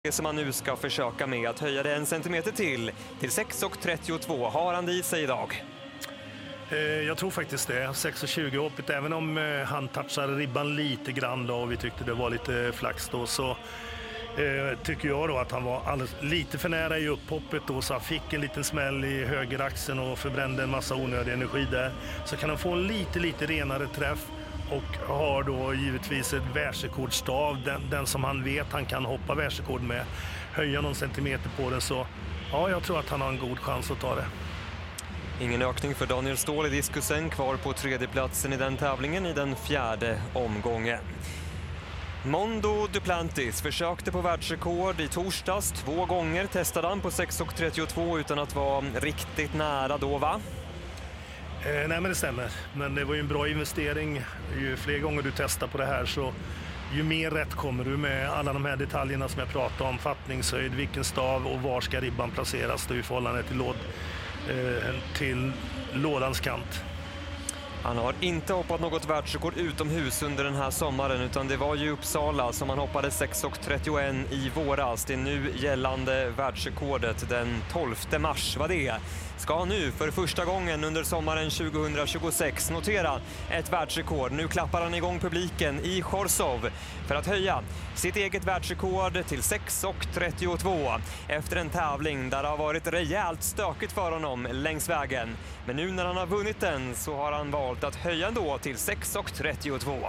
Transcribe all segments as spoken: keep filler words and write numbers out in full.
som han nu ska försöka med att höja det en centimeter till. Till sex trettiotvå. Har han det i sig idag? Jag tror faktiskt det. sex tjugo hoppet, även om han touchade ribban lite grann då och vi tyckte det var lite flax då, så eh, tycker jag då att han var alldeles, lite för nära i upphoppet då, så han fick en liten smäll i högeraxeln och förbrände en massa onödig energi där. Så kan han få en lite, lite renare träff och har då givetvis ett världsrekordstav, den, den som han vet han kan hoppa världsrekord med, höja någon centimeter på den, så ja, jag tror att han har en god chans att ta det. Ingen ökning för Daniel Ståhl i diskusen, kvar på tredjeplatsen i den tävlingen i den fjärde omgången. Mondo Duplantis försökte på världsrekord i torsdags. Två gånger testade han på sex trettiotvå utan att vara riktigt nära då, va? Eh, nej men det stämmer, men det var ju en bra investering. Ju fler gånger du testar på det här, så ju mer rätt kommer du med alla de här detaljerna som jag pratade om. Fattningshöjd, vilken stav och var ska ribban placeras då i förhållande till, låd, eh, till lådans kant. Han har inte hoppat något världsrekord utomhus under den här sommaren, utan det var ju Uppsala som han hoppade sex trettioett i våras. Det nu gällande världsrekordet den tolfte mars var det. Ska han nu för första gången under sommaren tjugohundratjugosex notera ett världsrekord. Nu klappar han igång publiken i Chorzów för att höja sitt eget världsrekord till sex trettiotvå efter en tävling där det har varit rejält stökigt för honom längs vägen. Men nu när han har vunnit den så har han valt att höja ändå till sex trettiotvå.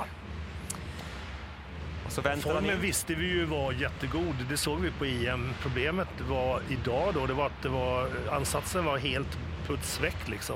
Så Formen in... visste vi ju var jättegod, det såg vi på E M. Problemet var idag då, det var att det var, ansatsen var helt putsväck liksom.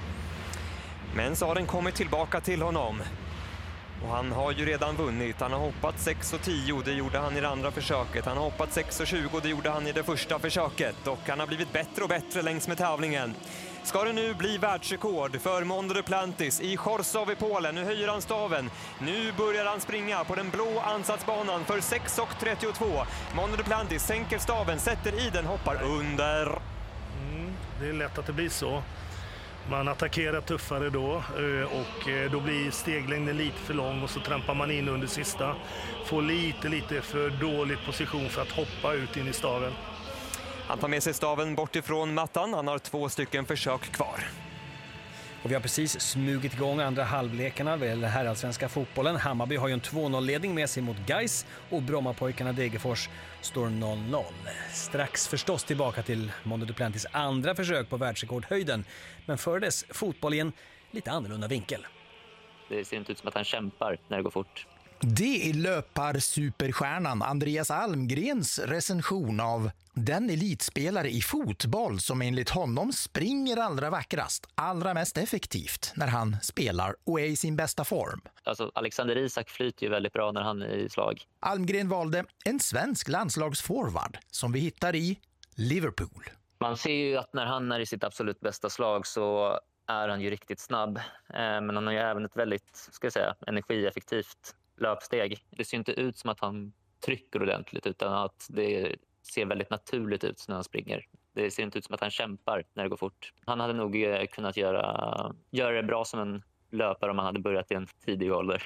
Men så har den kommit tillbaka till honom. Och han har ju redan vunnit. Han har hoppat sex tio, det gjorde han i det andra försöket. Han har hoppat sex tjugo, det gjorde han i det första försöket. Och han har blivit bättre och bättre längs med tävlingen. Ska det nu bli världsrekord för Mondo Duplantis i Chorzów i Polen? Nu höjer han staven. Nu börjar han springa på den blå ansatsbanan för sex trettiotvå. Mondo Duplantis sänker staven, sätter i den, hoppar under. Mm, det är lätt att det blir så. Man attackerar tuffare då och då blir steglängden lite för lång och så trampar man in under sista. Får lite, lite för dålig position för att hoppa ut in i staven. Han tar med sig staven bort ifrån mattan. Han har två stycken försök kvar. Och vi har precis smugit igång andra halvlekarna vid herrallsvenska fotbollen. Hammarby har ju en två noll-ledning med sig mot Gais och Brommapojkarna Degerfors står noll noll. Strax förstås tillbaka till Mondo Duplantis andra försök på världsrekordhöjden, men för dess fotboll i en lite annorlunda vinkel. Det ser inte ut som att han kämpar när det går fort. Det är löpar-superstjärnan Andreas Almgrens recension av den elitspelare i fotboll som enligt honom springer allra vackrast, allra mest effektivt när han spelar och är i sin bästa form. Alltså Alexander Isak flyter ju väldigt bra när han är i slag. Almgren valde en svensk landslagsforward som vi hittar i Liverpool. Man ser ju att när han är i sitt absolut bästa slag så är han ju riktigt snabb. Men han har ju även ett väldigt, ska jag säga, energieffektivt löpsteg. Det ser inte ut som att han trycker ordentligt, utan att det ser väldigt naturligt ut när han springer. Det ser inte ut som att han kämpar när det går fort. Han hade nog kunnat göra, göra det bra som en löpare om han hade börjat i en tidig ålder.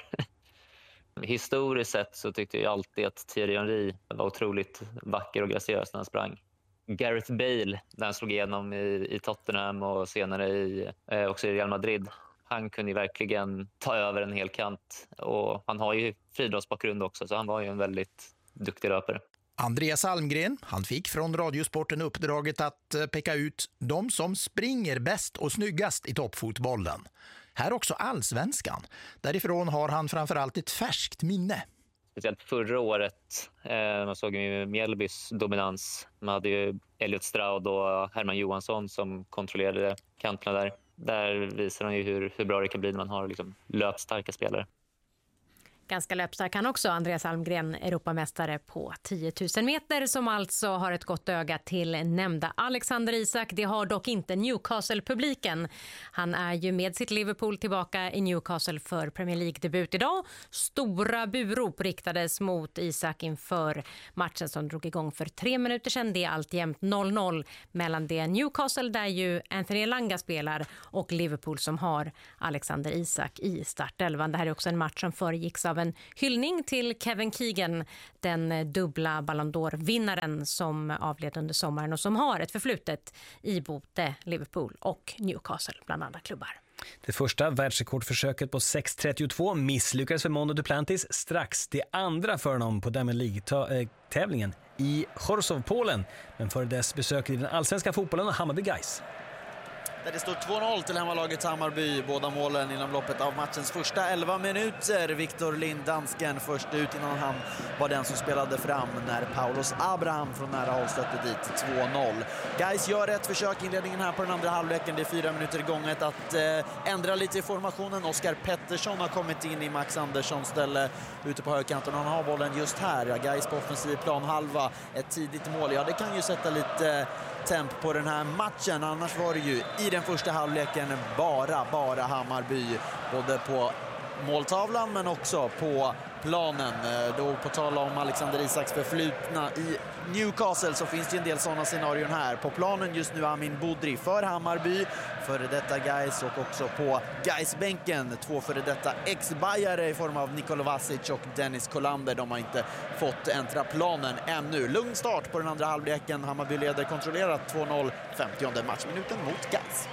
Historiskt sett så tyckte jag alltid att Thierry Henry var otroligt vacker och graciös när han sprang. Gareth Bale, när han slog igenom i, i Tottenham och senare i, eh, också i Real Madrid. Han kunde ju verkligen ta över en hel kant, och han har ju friidrottsbakgrund också, så han var ju en väldigt duktig löpare. Andreas Almgren, han fick från Radiosporten uppdraget att peka ut de som springer bäst och snyggast i toppfotbollen. Här också allsvenskan. Därifrån har han framförallt ett färskt minne. Speciellt förra året, eh, man såg ju Mjällbys dominans. Man hade ju Elliot Stroud och Herman Johansson som kontrollerade kanterna där. Där visar han ju hur, hur bra det kan bli när man har liksom löpstarka spelare. Ganska löpstark han också, Andreas Almgren, Europamästare på tio tusen meter, som alltså har ett gott öga till nämnda Alexander Isak. Det har dock inte Newcastle-publiken. Han är ju med sitt Liverpool tillbaka i Newcastle för Premier League-debut idag. Stora burop riktades mot Isak inför matchen som drog igång för tre minuter sedan. Det är alltjämt noll noll mellan det Newcastle, där ju Anthony Elanga spelar, och Liverpool som har Alexander Isak i startelvan. Det här är också en match som föregicks av en hyllning till Kevin Keegan, den dubbla Ballon d'Or-vinnaren som avled under sommaren och som har ett förflutet i både Liverpool och Newcastle bland andra klubbar. Det första världsrekordförsöket på sex trettiotvå misslyckades för Mondo Duplantis strax. Det andra för honom på Diamond League-tävlingen i Chorzów, Polen. Men före dess besöker i den allsvenska fotbollen och Hammarby Guys. Där det står två noll till hemmalaget Hammarby. Båda målen inom loppet av matchens första elva minuter. Victor Lind, dansken, först ut innan han var den som spelade fram när Paulos Abraham från nära håll stötte dit två noll. Guys gör ett försök i inledningen här på den andra halvleken. Det är fyra minuter i gånget att eh, ändra lite i formationen. Oskar Pettersson har kommit in i Max Anderssons ställe ute på högerkanten. Han har bollen just här. Ja, Guys på offensiv plan halva. Ett tidigt mål. Ja, det kan ju sätta lite temp på den här matchen. Annars var det ju i den första halvleken bara, bara Hammarby. Både på måltavlan men också på planen. Då på tal om Alexander Isaks förflutna i Newcastle så finns det en del sådana scenarion här. På planen just nu Amin Budri för Hammarby, före detta Guys, och också på Guys-bänken två före detta ex-bajare i form av Nikola Vasic och Dennis Kolander. De har inte fått äntra planen ännu. Lugn start på den andra halvleken. Hammarby leder kontrollerat två noll, femtionde matchminuten mot Guys.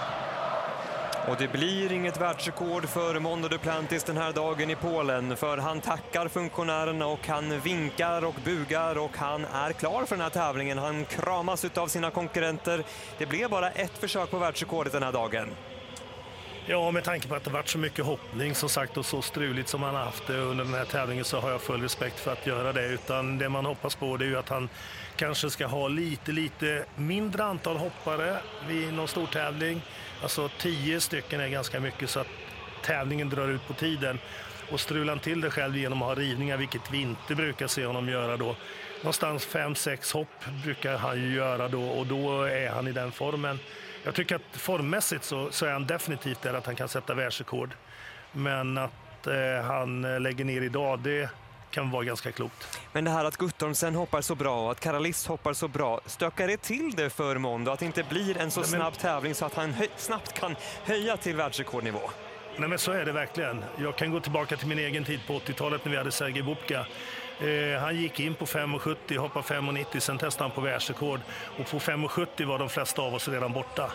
Och det blir inget världsrekord för Mondo Duplantis den här dagen i Polen, för han tackar funktionärerna och han vinkar och bugar och han är klar för den här tävlingen. Han kramas av sina konkurrenter. Det blev bara ett försök på världsrekordet den här dagen. Ja, med tanke på att det varit så mycket hoppning som sagt och så struligt som han har haft under den här tävlingen så har jag full respekt för att göra det. Utan det man hoppas på det är ju att han kanske ska ha lite, lite mindre antal hoppare vid någon stor tävling. Alltså tio stycken är ganska mycket så att tävlingen drar ut på tiden. Och strular han till det själv genom att ha rivningar, vilket vi inte brukar se honom göra då. Någonstans fem sex hopp brukar han ju göra då och då är han i den formen. Jag tycker att formmässigt så, så är han definitivt där att han kan sätta världsrekord. Men att eh, han lägger ner idag, det kan vara ganska klokt. Men det här att Guttormsen hoppar så bra och att Karalis hoppar så bra, stökar det till det för Mondo? Att det inte blir en så Nej, men... snabb tävling så att han hö- snabbt kan höja till världsrekordnivå? Nej, men så är det verkligen. Jag kan gå tillbaka till min egen tid på åttiotalet när vi hade Sergej Bubka. Eh, han gick in på fem sjuttio, hoppade fem nittio, sen testade han på världsrekord. Och på fem sjuttio var de flesta av oss redan borta.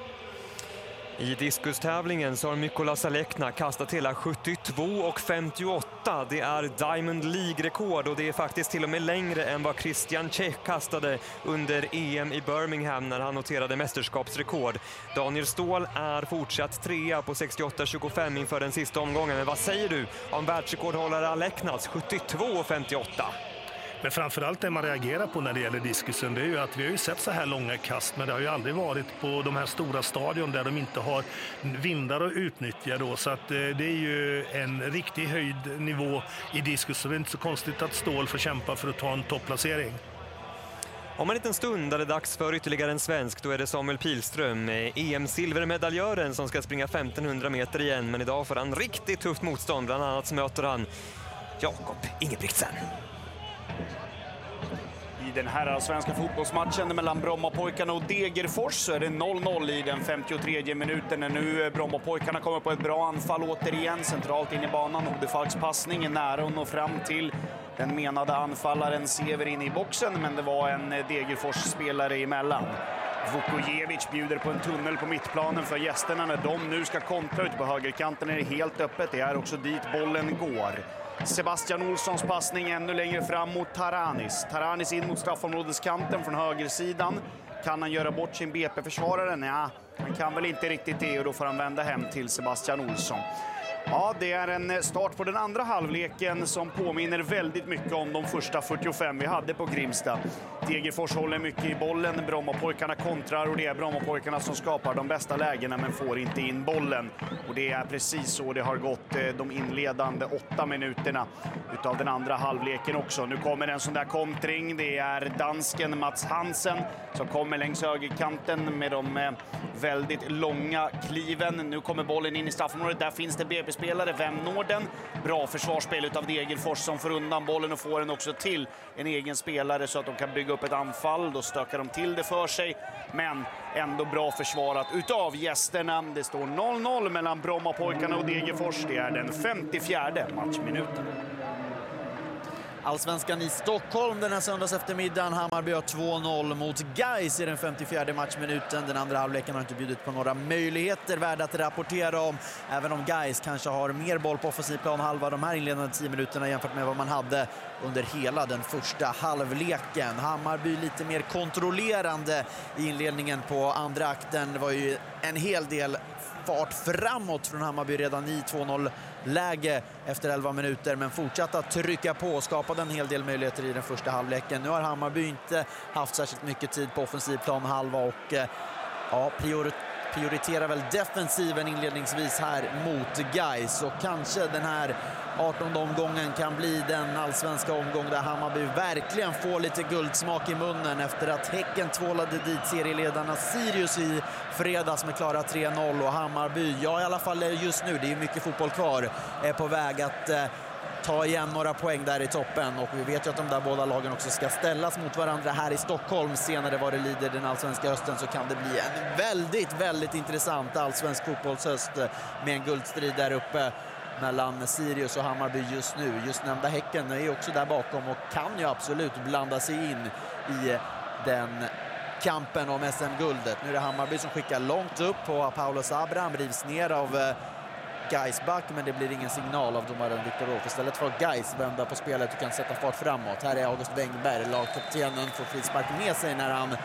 I diskustävlingen så har Mykola Salekna kastat hela sjuttiotvå och femtioåtta. Det är Diamond League-rekord och det är faktiskt till och med längre än vad Christian Čech kastade under E M i Birmingham när han noterade mästerskapsrekord. Daniel Ståhl är fortsatt trea på sextioåtta tjugofem inför den sista omgången. Men vad säger du om världsrekordhållare Aleknas sjuttiotvå och femtioåtta? Men framförallt det man reagerar på när det gäller diskusen, det är ju att vi har ju sett så här långa kast, men det har ju aldrig varit på de här stora stadion där de inte har vindar att utnyttja då. Så att eh, det är ju en riktig höjdnivå i diskus, så det är inte så konstigt att Ståhl får kämpa för att ta en topplacering. Om en liten stund är det dags för ytterligare en svensk. Då är det Samuel Pilström, E M-silvermedaljören, som ska springa femtonhundra meter igen. Men idag får han riktigt tufft motstånd. Bland annat så möter han Jakob Ingebrigtsen. I den här svenska fotbollsmatchen mellan Brommapojkarna och Degerfors så är det noll noll i den femtiotredje minuten. Nu Brommapojkarna kommer på ett bra anfall återigen centralt in i banan. Odefalks passning är nära att nå fram till den menade anfallaren Severin i boxen, men det var en Degerfors-spelare emellan. Vukojevic bjuder på en tunnel på mittplanen för gästerna när de nu ska kontra ut på högerkanten. Är det helt öppet, det är också dit bollen går. Sebastian Olssons passning ännu längre fram mot Taranis. Taranis in mot straffområdeskanten från högersidan. Kan han göra bort sin B P-försvarare? Nej, han kan väl inte riktigt det och då får han vända hem till Sebastian Olsson. Ja, det är en start på den andra halvleken som påminner väldigt mycket om de första fyrtiofem vi hade på Grimsta. Degerfors håller mycket i bollen, Brommapojkarna kontrar och det är Brommapojkarna som skapar de bästa lägena men får inte in bollen. Och det är precis så det har gått de inledande åtta minuterna utav den andra halvleken också. Nu kommer en sån där kontring, det är dansken Mats Hansen som kommer längs högerkanten med de väldigt långa kliven. Nu kommer bollen in i straffområdet, där finns det B P-spelare, vem når den? Bra försvarsspel utav Degerfors som får undan bollen och får den också till en egen spelare så att de kan bygga bygga upp ett anfall. Då stökar de till det för sig, men ändå bra försvarat utav gästerna. Det står noll noll mellan Brommapojkarna och Degerfors. Det är den femtiofjärde matchminuten. Allsvenskan i Stockholm den här söndags eftermiddagen. Hammarby har två noll mot Gais i den femtiofjärde matchminuten. Den andra halvleken har inte bjudit på några möjligheter värda att rapportera om. Även om Gais kanske har mer boll på offensiv plan halva de här inledande tio minuterna jämfört med vad man hade under hela den första halvleken. Hammarby lite mer kontrollerande i inledningen på andra akten. Det var ju en hel del fart framåt från Hammarby redan i två noll läge efter elva minuter, men fortsatte att trycka på och skapade en hel del möjligheter i den första halvleken. Nu har Hammarby inte haft särskilt mycket tid på offensiv plan halva och ja, prior- prioriterar väl defensiven inledningsvis här mot Gais, och kanske den här artonde omgången kan bli den allsvenska omgång där Hammarby verkligen får lite guldsmak i munnen efter att Häcken tvålade dit serieledarna Sirius i fredags med klara tre noll, och Hammarby, ja i alla fall just nu, det är mycket fotboll kvar, är på väg att eh, ta igen några poäng där i toppen, och vi vet ju att de där båda lagen också ska ställas mot varandra här i Stockholm senare vad det lider den allsvenska hösten. Så kan det bli en väldigt, väldigt intressant allsvensk fotbollshöst med en guldstrid där uppe mellan Sirius och Hammarby just nu. Just nämnda Häcken är också där bakom och kan ju absolut blanda sig in i den kampen om S M-guldet. Nu är det Hammarby som skickar långt upp på Paulos Abraham, rivs ner av Gais back, men det blir ingen signal av domaren Viktor Rolf. Istället för Gais vända på spelet och kan sätta fart framåt. Här är August Wengberg, lagkaptenen, får frispark med sig när han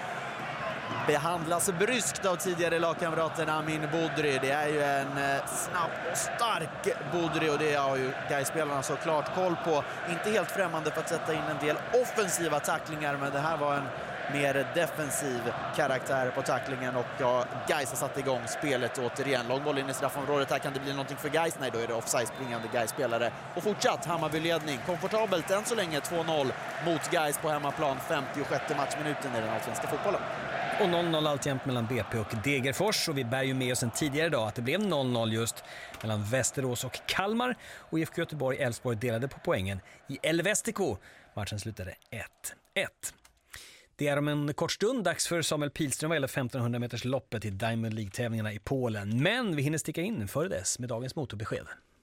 behandlas bryskt av tidigare lagkamraten Amin Bodri. Det är ju en snabb och stark Bodri, och det har ju Gais-spelarna såklart koll på. Inte helt främmande för att sätta in en del offensiva tacklingar, men det här var en mer defensiv karaktär på tacklingen, och ja, Gais har satt igång spelet återigen. Långboll in i straffområdet, här kan det bli någonting för Gais. Nej, då är det offside springande Gais-spelare. Och fortsatt Hammarby-ledning. Komfortabelt än så länge två noll mot Gais på hemmaplan, femtiosjätte matchminuten i den allsvenska fotbollen. Och noll noll alltjämt mellan B P och Degerfors, och vi bär ju med oss en tidigare idag att det blev noll noll just mellan Västerås och Kalmar, och I F K Göteborg-Elfsborg delade på poängen i El Vestico. Matchen slutade ett ett. Det är om en kort stund dags för Samuel Pilström vad gäller femtonhundra meters loppet i Diamond League-tävlingarna i Polen, men vi hinner sticka in före dess med dagens motorbesked.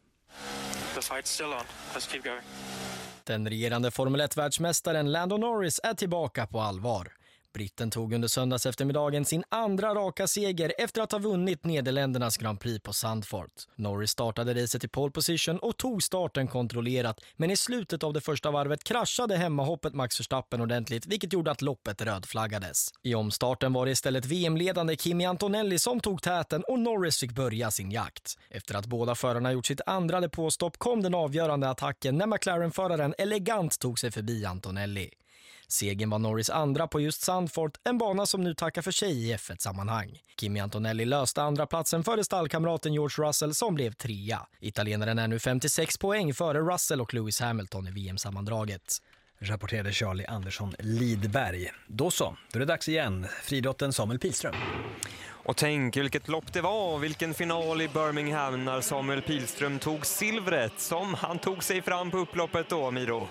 The fight's still on. Let's keep going. Den regerande Formel ett-världsmästaren Lando Norris är tillbaka på allvar. Britten tog under söndags eftermiddagen sin andra raka seger efter att ha vunnit Nederländernas Grand Prix på Zandvoort. Norris startade racet i pole position och tog starten kontrollerat, men i slutet av det första varvet kraschade hemmahoppet Max Verstappen ordentligt, vilket gjorde att loppet rödflaggades. I omstarten var det istället V M-ledande Kimi Antonelli som tog täten, och Norris fick börja sin jakt. Efter att båda förarna gjort sitt andra depåstopp kom den avgörande attacken när McLaren-föraren elegant tog sig förbi Antonelli. Segern var Norris andra på just Zandvoort, en bana som nu tackar för sig i F ett-sammanhang. Kimi Antonelli löste andra platsen före stallkamraten George Russell som blev trea. Italienaren är nu femtiosex poäng före Russell och Lewis Hamilton i V M-sammandraget. Rapporterade Charlie Andersson Lidberg. Då så, då är det dags igen. Fridotten Samuel Pilström. Och tänk vilket lopp det var, vilken final i Birmingham när Samuel Pilström tog silvret som han tog sig fram på upploppet då, Miro.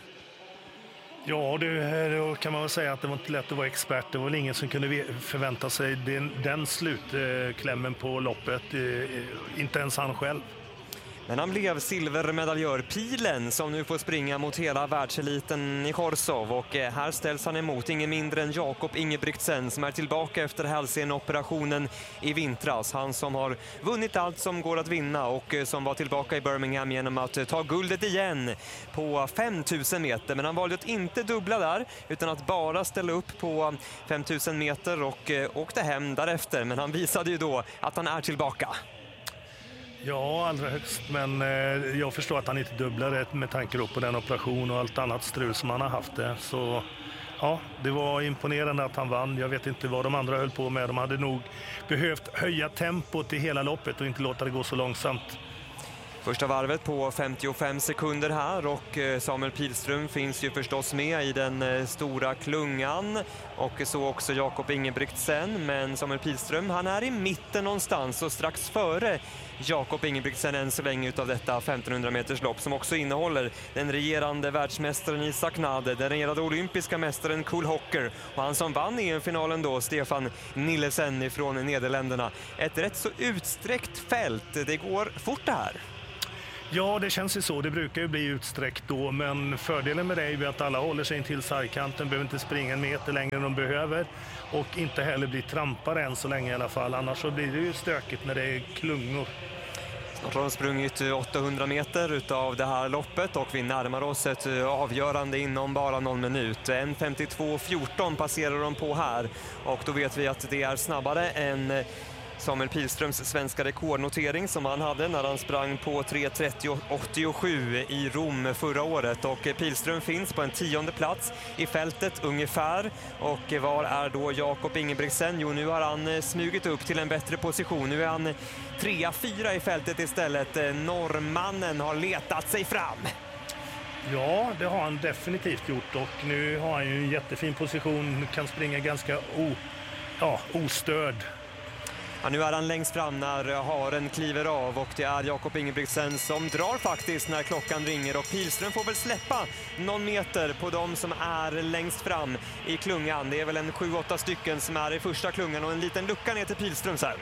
Ja, det, då kan man väl säga att det var inte lätt att vara expert. Det var väl ingen som kunde förvänta sig den, den slutklämmen på loppet, inte ens han själv. Men han blev silvermedaljör Pilen som nu får springa mot hela världseliten i Chorzów, och här ställs han emot ingen mindre än Jakob Ingebrigtsen som är tillbaka efter hälsenoperationen i vintras. Han som har vunnit allt som går att vinna och som var tillbaka i Birmingham genom att ta guldet igen på femtusen meter, men han valde att inte dubbla där utan att bara ställa upp på femtusen meter och åkte hem därefter, men han visade ju då att han är tillbaka. Ja, allra högst, men eh, jag förstår att han inte dubblade med tanke på den operation och allt annat strul som han har haft det. Så ja, det var imponerande att han vann. Jag vet inte vad de andra höll på med. De hade nog behövt höja tempot i hela loppet och inte låta det gå så långsamt. Första varvet på femtiofem sekunder här och Samuel Pilström finns ju förstås med i den stora klungan och så också Jakob Ingebrigtsen, men Samuel Pilström han är i mitten någonstans och strax före Jakob Ingebrigtsen än så länge utav detta femtonhundra meters lopp som också innehåller den regerande världsmästaren Isak Nade, den regerande olympiska mästaren Cole Hocker och han som vann E M-finalen då, Stefan Nillesen ifrån Nederländerna. Ett rätt så utsträckt fält, det går fort det här. Ja, det känns ju så. Det brukar ju bli utsträckt då, men fördelen med det är ju att alla håller sig in till sargkanten, behöver inte springa en meter längre än de behöver och inte heller bli trampare än så länge i alla fall. Annars så blir det ju stökigt när det är klungor. Snart har de sprungit åttahundra meter utav det här loppet och vi närmar oss ett avgörande inom bara någon minut. en femtiotvå fjorton passerar de på här och då vet vi att det är snabbare än Samuel Pilströms svenska rekordnotering som han hade när han sprang på tre trettio åttiosju i Rom förra året. Och Pilström finns på en tionde plats i fältet ungefär. Och var är då Jakob Ingebrigtsen? Jo, nu har han smugit upp till en bättre position. Nu är han tre fyra i fältet istället. Norrmannen har letat sig fram. Ja, det har han definitivt gjort och nu har han ju en jättefin position. Kan springa ganska o, ja, ostörd. Ja, nu är han längst fram när haren kliver av och det är Jakob Ingebrigtsen som drar faktiskt när klockan ringer och Pilström får väl släppa någon meter på dem som är längst fram i klungan. Det är väl en sju åtta stycken som är i första klungan och en liten lucka ner till Pilström sen.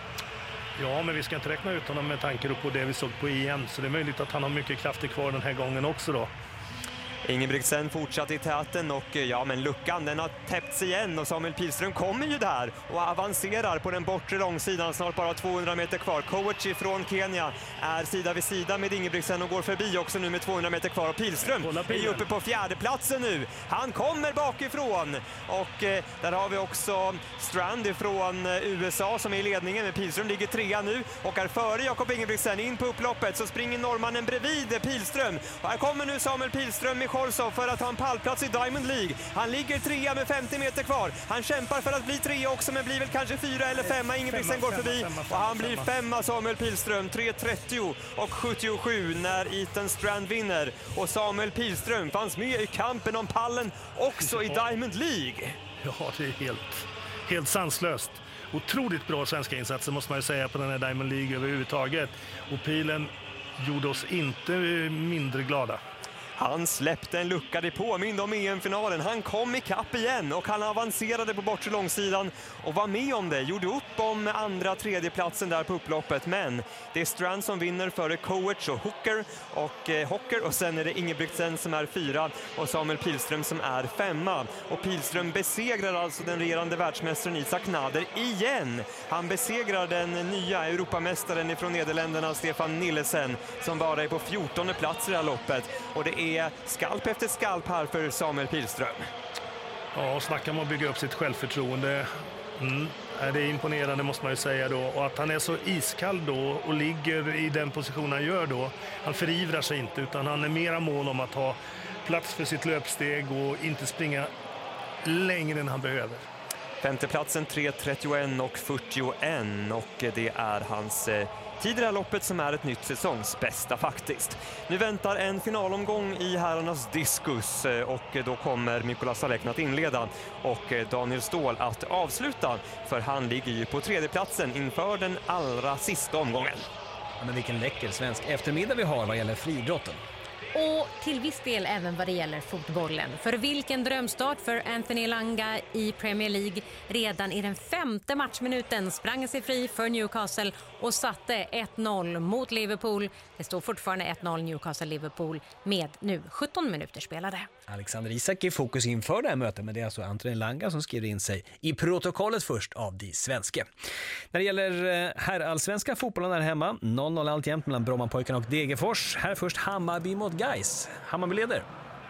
Ja, men vi ska inte räkna ut honom med tanke på det vi såg på E M, så det är möjligt att han har mycket krafter kvar den här gången också då. Ingebrigtsen fortsatt i täten och ja, men luckan den har täppts igen och Samuel Pilström kommer ju där och avancerar på den bortre långsidan, snart bara tvåhundra meter kvar. Kovac från Kenya är sida vid sida med Ingebrigtsen och går förbi också nu med tvåhundra meter kvar och Pilström är ju uppe på fjärde platsen nu. Han kommer bakifrån och eh, där har vi också Strand från U S A som är i ledningen, men Pilström ligger trea nu och är före Jakob Ingebrigtsen. In på upploppet så springer norrmannen bredvid Pilström och här kommer nu Samuel Pilström med Korsov för att ha en pallplats i Diamond League. Han ligger trea med femtio meter kvar. Han kämpar för att bli trea också, men blir väl kanske fyra eller femma. Ingebrigtsen går förbi och han blir femma, Samuel Pilström. tre trettio och sjuttiosju när Ethan Strand vinner. Och Samuel Pilström fanns med i kampen om pallen också i Diamond League. Ja, det är helt, helt sanslöst. Otroligt bra svenska insatser måste man ju säga på den här Diamond League överhuvudtaget. Och pilen gjorde oss inte mindre glada. Han släppte en lucka, det påminner om E M-finalen. Han kom i kapp igen och han avancerade på bortre långsidan och var med om det. Gjorde upp om andra tredje platsen där på upploppet. Men det är Strand som vinner före Kovac och Hooker och eh, Hocker. Och sen är det Ingebrigtsen som är fyra och Samuel Pilström som är femma. Och Pilström besegrar alltså den regerande världsmästaren Isak Nader igen. Han besegrar den nya Europamästaren ifrån Nederländerna Stefan Nillesen som bara är på fjortonde plats i det här loppet. Och det är skalp efter skalp här för Samuel Pilström. Ja, snacka om att bygga upp sitt självförtroende. Mm. Det är imponerande måste man ju säga då. Och att han är så iskall då och ligger i den position han gör då. Han förivrar sig inte utan han är mera mån om att ha plats för sitt löpsteg och inte springa längre än han behöver. Femteplatsen tre trettioett och fyrtioett och det är hans eh, tid i det här loppet som är ett nytt säsongsbästa faktiskt. Nu väntar en finalomgång i herrarnas diskus och då kommer Mikola Salekna att inleda och Daniel Ståhl att avsluta, för han ligger ju på tredje platsen inför den allra sista omgången. Ja, men vilken läcker svensk eftermiddag vi har vad gäller friidrotten. Och till viss del även vad det gäller fotbollen. För vilken drömstart för Anthony Elanga i Premier League. Redan i den femte matchminuten sprang sig fri för Newcastle och satte ett noll mot Liverpool. Det står fortfarande ett noll Newcastle-Liverpool med nu sjutton minuter spelade. Alexander Isak är fokus inför det här mötet, men det är alltså Anthony Elanga som skriver in sig i protokollet först av de svenska. När det gäller herrallsvenska fotbollen där hemma, noll noll alltjämt mellan Brommapojkarna och Degerfors. Här först Hammarby mot Gais. Hammarby leder.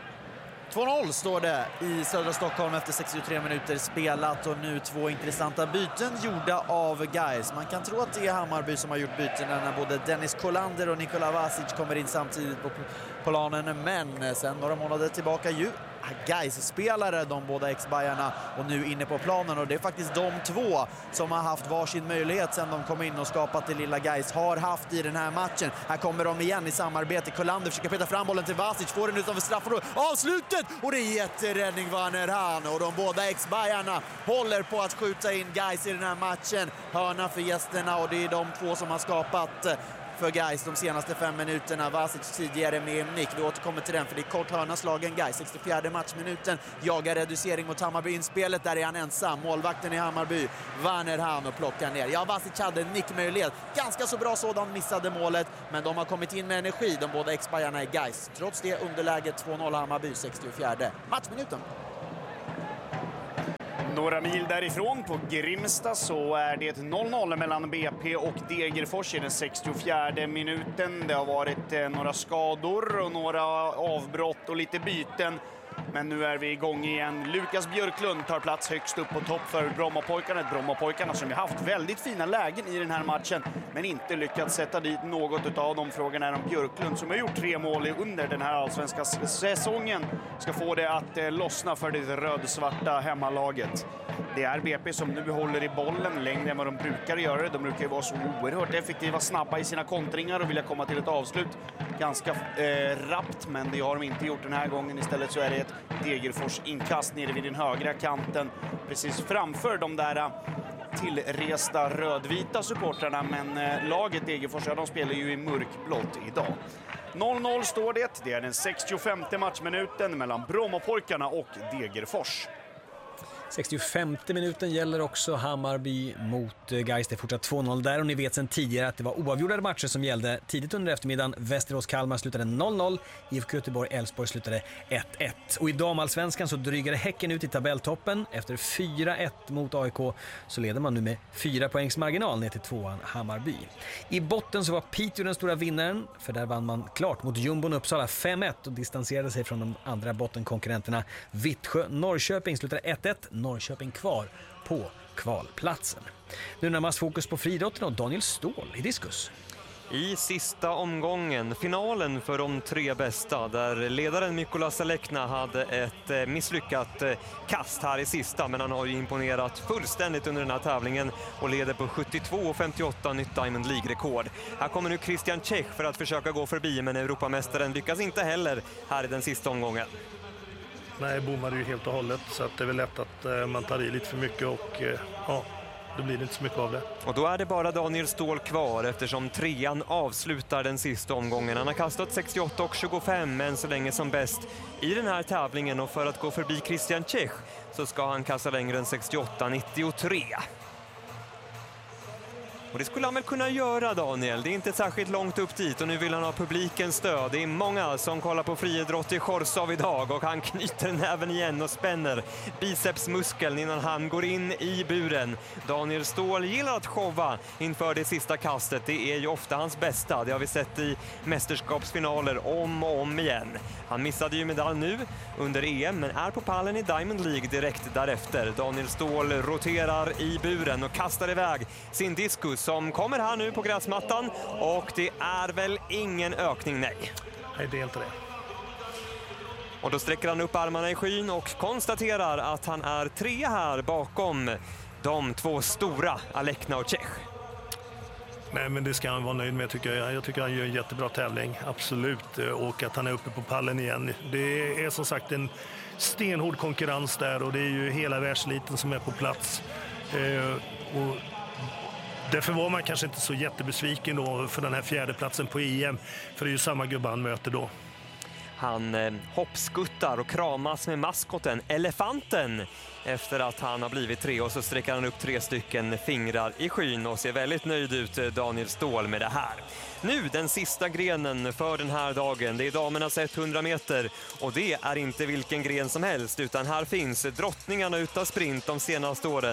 två noll står det i södra Stockholm efter sextiotre minuter spelat och nu två intressanta byten gjorda av Gais. Man kan tro att det är Hammarby som har gjort byten när både Dennis Kolander och Nikola Vasic kommer in samtidigt på planen, men sen några månader tillbaka ju Gais-spelare, de båda ex-Bajarna, och nu inne på planen. Och det är faktiskt de två som har haft varsin möjlighet sedan de kom in och skapat det lilla Gais har haft i den här matchen. Här kommer de igen i samarbete. Kullander försöker peta fram bollen till Vasic, får den utanför straffområdet. Avslutet! Och det är jätteräddning Vannerhan. Och de båda ex-Bajarna håller på att skjuta in Gais i den här matchen. Hörna för gästerna, och det är de två som har skapat för Gais de senaste fem minuterna. Vasic tidigare med nick. Vi återkommer till den, för det är kort hörna slagen Gais. sextiofjärde matchminuten. Jagar reducering mot Hammarby inspelet. Där är han ensam. Målvakten i Hammarby, Vannerhan, och plockar ner. Ja, Vasic hade en nickmöjlighet. Ganska så bra sådan, missade målet. Men de har kommit in med energi, de båda ex-Bajarna i Gais. Trots det underläget två noll Hammarby, sextiofjärde matchminuten. Några mil därifrån på Grimsta så är det noll noll mellan B P och Degerfors i den sextiofjärde minuten. Det har varit eh, några skador och några avbrott och lite byten. Men nu är vi igång igen. Lukas Björklund tar plats högst upp på topp för Brommapojkarna. Brommapojkarna som har haft väldigt fina lägen i den här matchen, men inte lyckats sätta dit något av de. Frågorna är om Björklund, som har gjort tre mål under den här allsvenska säsongen, ska få det att eh, lossna för det rödsvarta hemmalaget. Det är B P som nu håller i bollen längre än vad de brukar göra. De brukar ju vara så oerhört effektiva, snabba i sina kontringar och vilja komma till ett avslut ganska eh, rappt, men det har de inte gjort den här gången. Istället så är det ett Degerfors inkast nere vid den högra kanten, precis framför de där tillresta rödvita supportrarna. Men eh, laget Degerfors, ja, de spelar ju i mörkblått idag. noll noll står det. Det är den sextiofemte matchminuten mellan Brommapojkarna och Degerfors. sextiofemte minuten gäller också Hammarby mot Gais. Det är fortsatt två noll där, och ni vet sedan tidigare att det var oavgjorda matcher som gällde tidigt under eftermiddagen. Västerås-Kalmar slutade noll noll, I F K Göteborg-Elfsborg slutade ett ett. Och i damallsvenskan så drygade Häcken ut i tabelltoppen. Efter fyra ett mot A I K så leder man nu med fyra poängs marginal ner till tvåan Hammarby. I botten så var Piteå den stora vinnaren, för där vann man klart mot Jumbon Uppsala fem ett och distanserade sig från de andra bottenkonkurrenterna. Vittsjö-Norrköping slutade ett ett. Norrköping kvar på kvalplatsen. Nu närmast fokus på friidrotten och Daniel Ståhl i diskus. I sista omgången, finalen för de tre bästa, där ledaren Mikola Selekna hade ett misslyckat kast här i sista, men han har ju imponerat fullständigt under den här tävlingen och leder på sjuttiotvå femtioåtta, nytt Diamond League-rekord. Här kommer nu Christian Czech för att försöka gå förbi, men Europamästaren lyckas inte heller här i den sista omgången. Nej, bommade ju helt och hållet, så att det är väl lätt att eh, man tar i lite för mycket och eh, ja, då blir det inte så mycket av det. Och då är det bara Daniel Ståhl kvar, eftersom trean avslutar den sista omgången. Han har kastat sextioåtta och tjugofem, men så länge som bäst i den här tävlingen, och för att gå förbi Christian Czech så ska han kasta längre än sextioåtta nittiotre. Och det skulle han väl kunna göra, Daniel. Det är inte särskilt långt upp dit, och nu vill han ha publikens stöd. Det är många som kollar på friidrott i Chorzów idag, och han knyter näven igen och spänner bicepsmuskeln innan han går in i buren. Daniel Ståhl gillar att showa inför det sista kastet. Det är ju ofta hans bästa. Det har vi sett i mästerskapsfinaler om och om igen. Han missade ju medalj nu under E M, men är på pallen i Diamond League direkt därefter. Daniel Ståhl roterar i buren och kastar iväg sin diskus, som kommer här nu på gräsmattan, och det är väl ingen ökning, nej. Nej, det är inte det. Och då sträcker han upp armarna i skyn och konstaterar att han är tre här bakom de två stora, Alekna och Czech. Nej, men det ska han vara nöjd med, tycker jag. Jag tycker han gör en jättebra tävling, absolut. Och att han är uppe på pallen igen. Det är som sagt en stenhård konkurrens där, och det är ju hela världseliten som är på plats. Eh, och därför var man kanske inte så jättebesviken då för den här fjärde platsen på E M. För det är ju samma gubbe han möter då. Han eh, hoppskuttar och kramas med maskoten, elefanten, efter att han har blivit tre, och så sträcker han upp tre stycken fingrar i skyn och ser väldigt nöjd ut, Daniel Ståhl, med det här. Nu den sista grenen för den här dagen. Det är damernas hundra meter, och det är inte vilken gren som helst, utan här finns drottningarna utav sprint de senaste åren.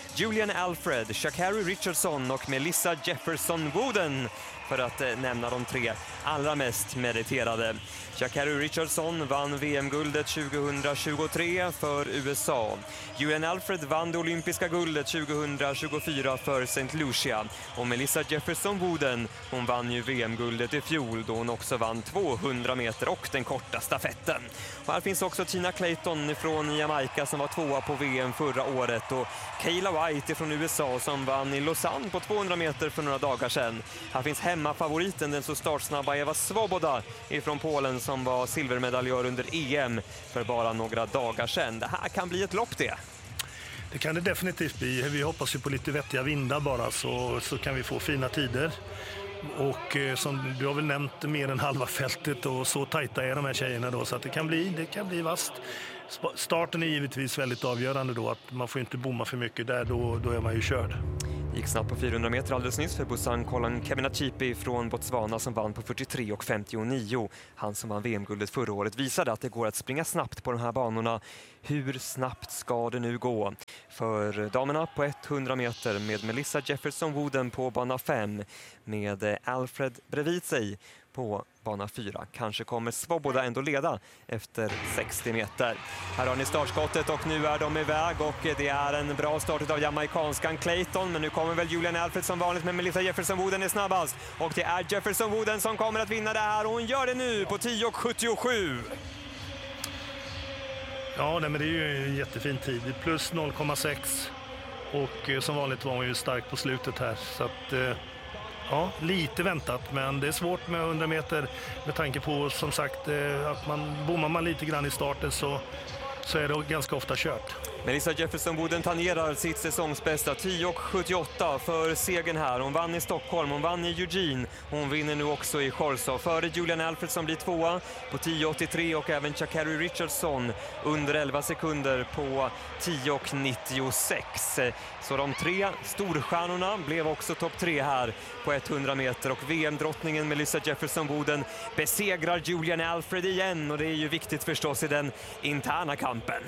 Julian Alfred, Sha'Carri Richardson och Melissa Jefferson Wooden, för att eh, nämna de tre allra mest meriterade. Sha'Carri Richardson vann V M-guldet tjugohundratjugotre för U S A. Julian Alfred vann det olympiska guldet tjugohundratjugofyra för Saint Lucia. Och Melissa Jefferson Wooden, hon vann ju V M-guldet i fjol då hon också vann tvåhundra meter och den korta stafetten. Och här finns också Tina Clayton från Jamaica som var tvåa på V M förra året, och Kayla White från U S A som vann i Lausanne på tvåhundra meter för några dagar sedan. Här finns hemmafavoriten, den så startsnabba Eva Svoboda från Polen som var silvermedaljör under E M för bara några dagar sedan. Det här kan bli ett lopp det. Det kan det definitivt bli. Vi hoppas ju på lite vettiga vindar bara, så, så kan vi få fina tider. Och eh, som du har väl nämnt, mer än halva fältet, och så tajta är de här tjejerna då, så att det kan bli, det kan bli vast. Starten är givetvis väldigt avgörande då, att man får inte bomma för mycket där, då, då är man ju körd. Gick snabbt på fyrahundra meter alldeles nyss för Busan Kolan Keminachipi från Botswana som vann på fyrtiotre och femtionio. Han som vann V M-guldet förra året visade att det går att springa snabbt på de här banorna. Hur snabbt ska det nu gå? För damerna på hundra meter med Melissa Jefferson Wooden på bana fem, med Alfred bredvid sig på bana fyra. Kanske kommer Svoboda ändå leda efter sextio meter. Här har ni startskottet och nu är de iväg, och det är en bra start av jamaikanskan Clayton, men nu kommer väl Julian Alfred som vanligt, med Melissa Jefferson Wooden är snabbast, och det är Jefferson Wooden som kommer att vinna det här, och hon gör det nu på tio och sjuttiosju. Ja, nej, men det är ju en jättefin tid. Plus noll komma sex, och eh, som vanligt var man ju stark på slutet här, så att eh... ja, lite väntat, men det är svårt med hundra meter med tanke på, som sagt, att man bommar man lite grann i starten så, så är det ganska ofta kört. Melissa Jefferson Wooden tangerar sitt säsongsbästa tio och sjuttioåtta för segern här. Hon vann i Stockholm, hon vann i Eugene. Hon vinner nu också i Chorzów före Julian Alfred som blir tvåa på tio åttiotre, och även Sha'Carri Richardson under elva sekunder på tio och nittiosex. Så de tre storstjärnorna blev också topp tre här på hundra meter, och V M-drottningen Melissa Jefferson Wooden besegrar Julian Alfred igen, och det är ju viktigt förstås i den interna kampen.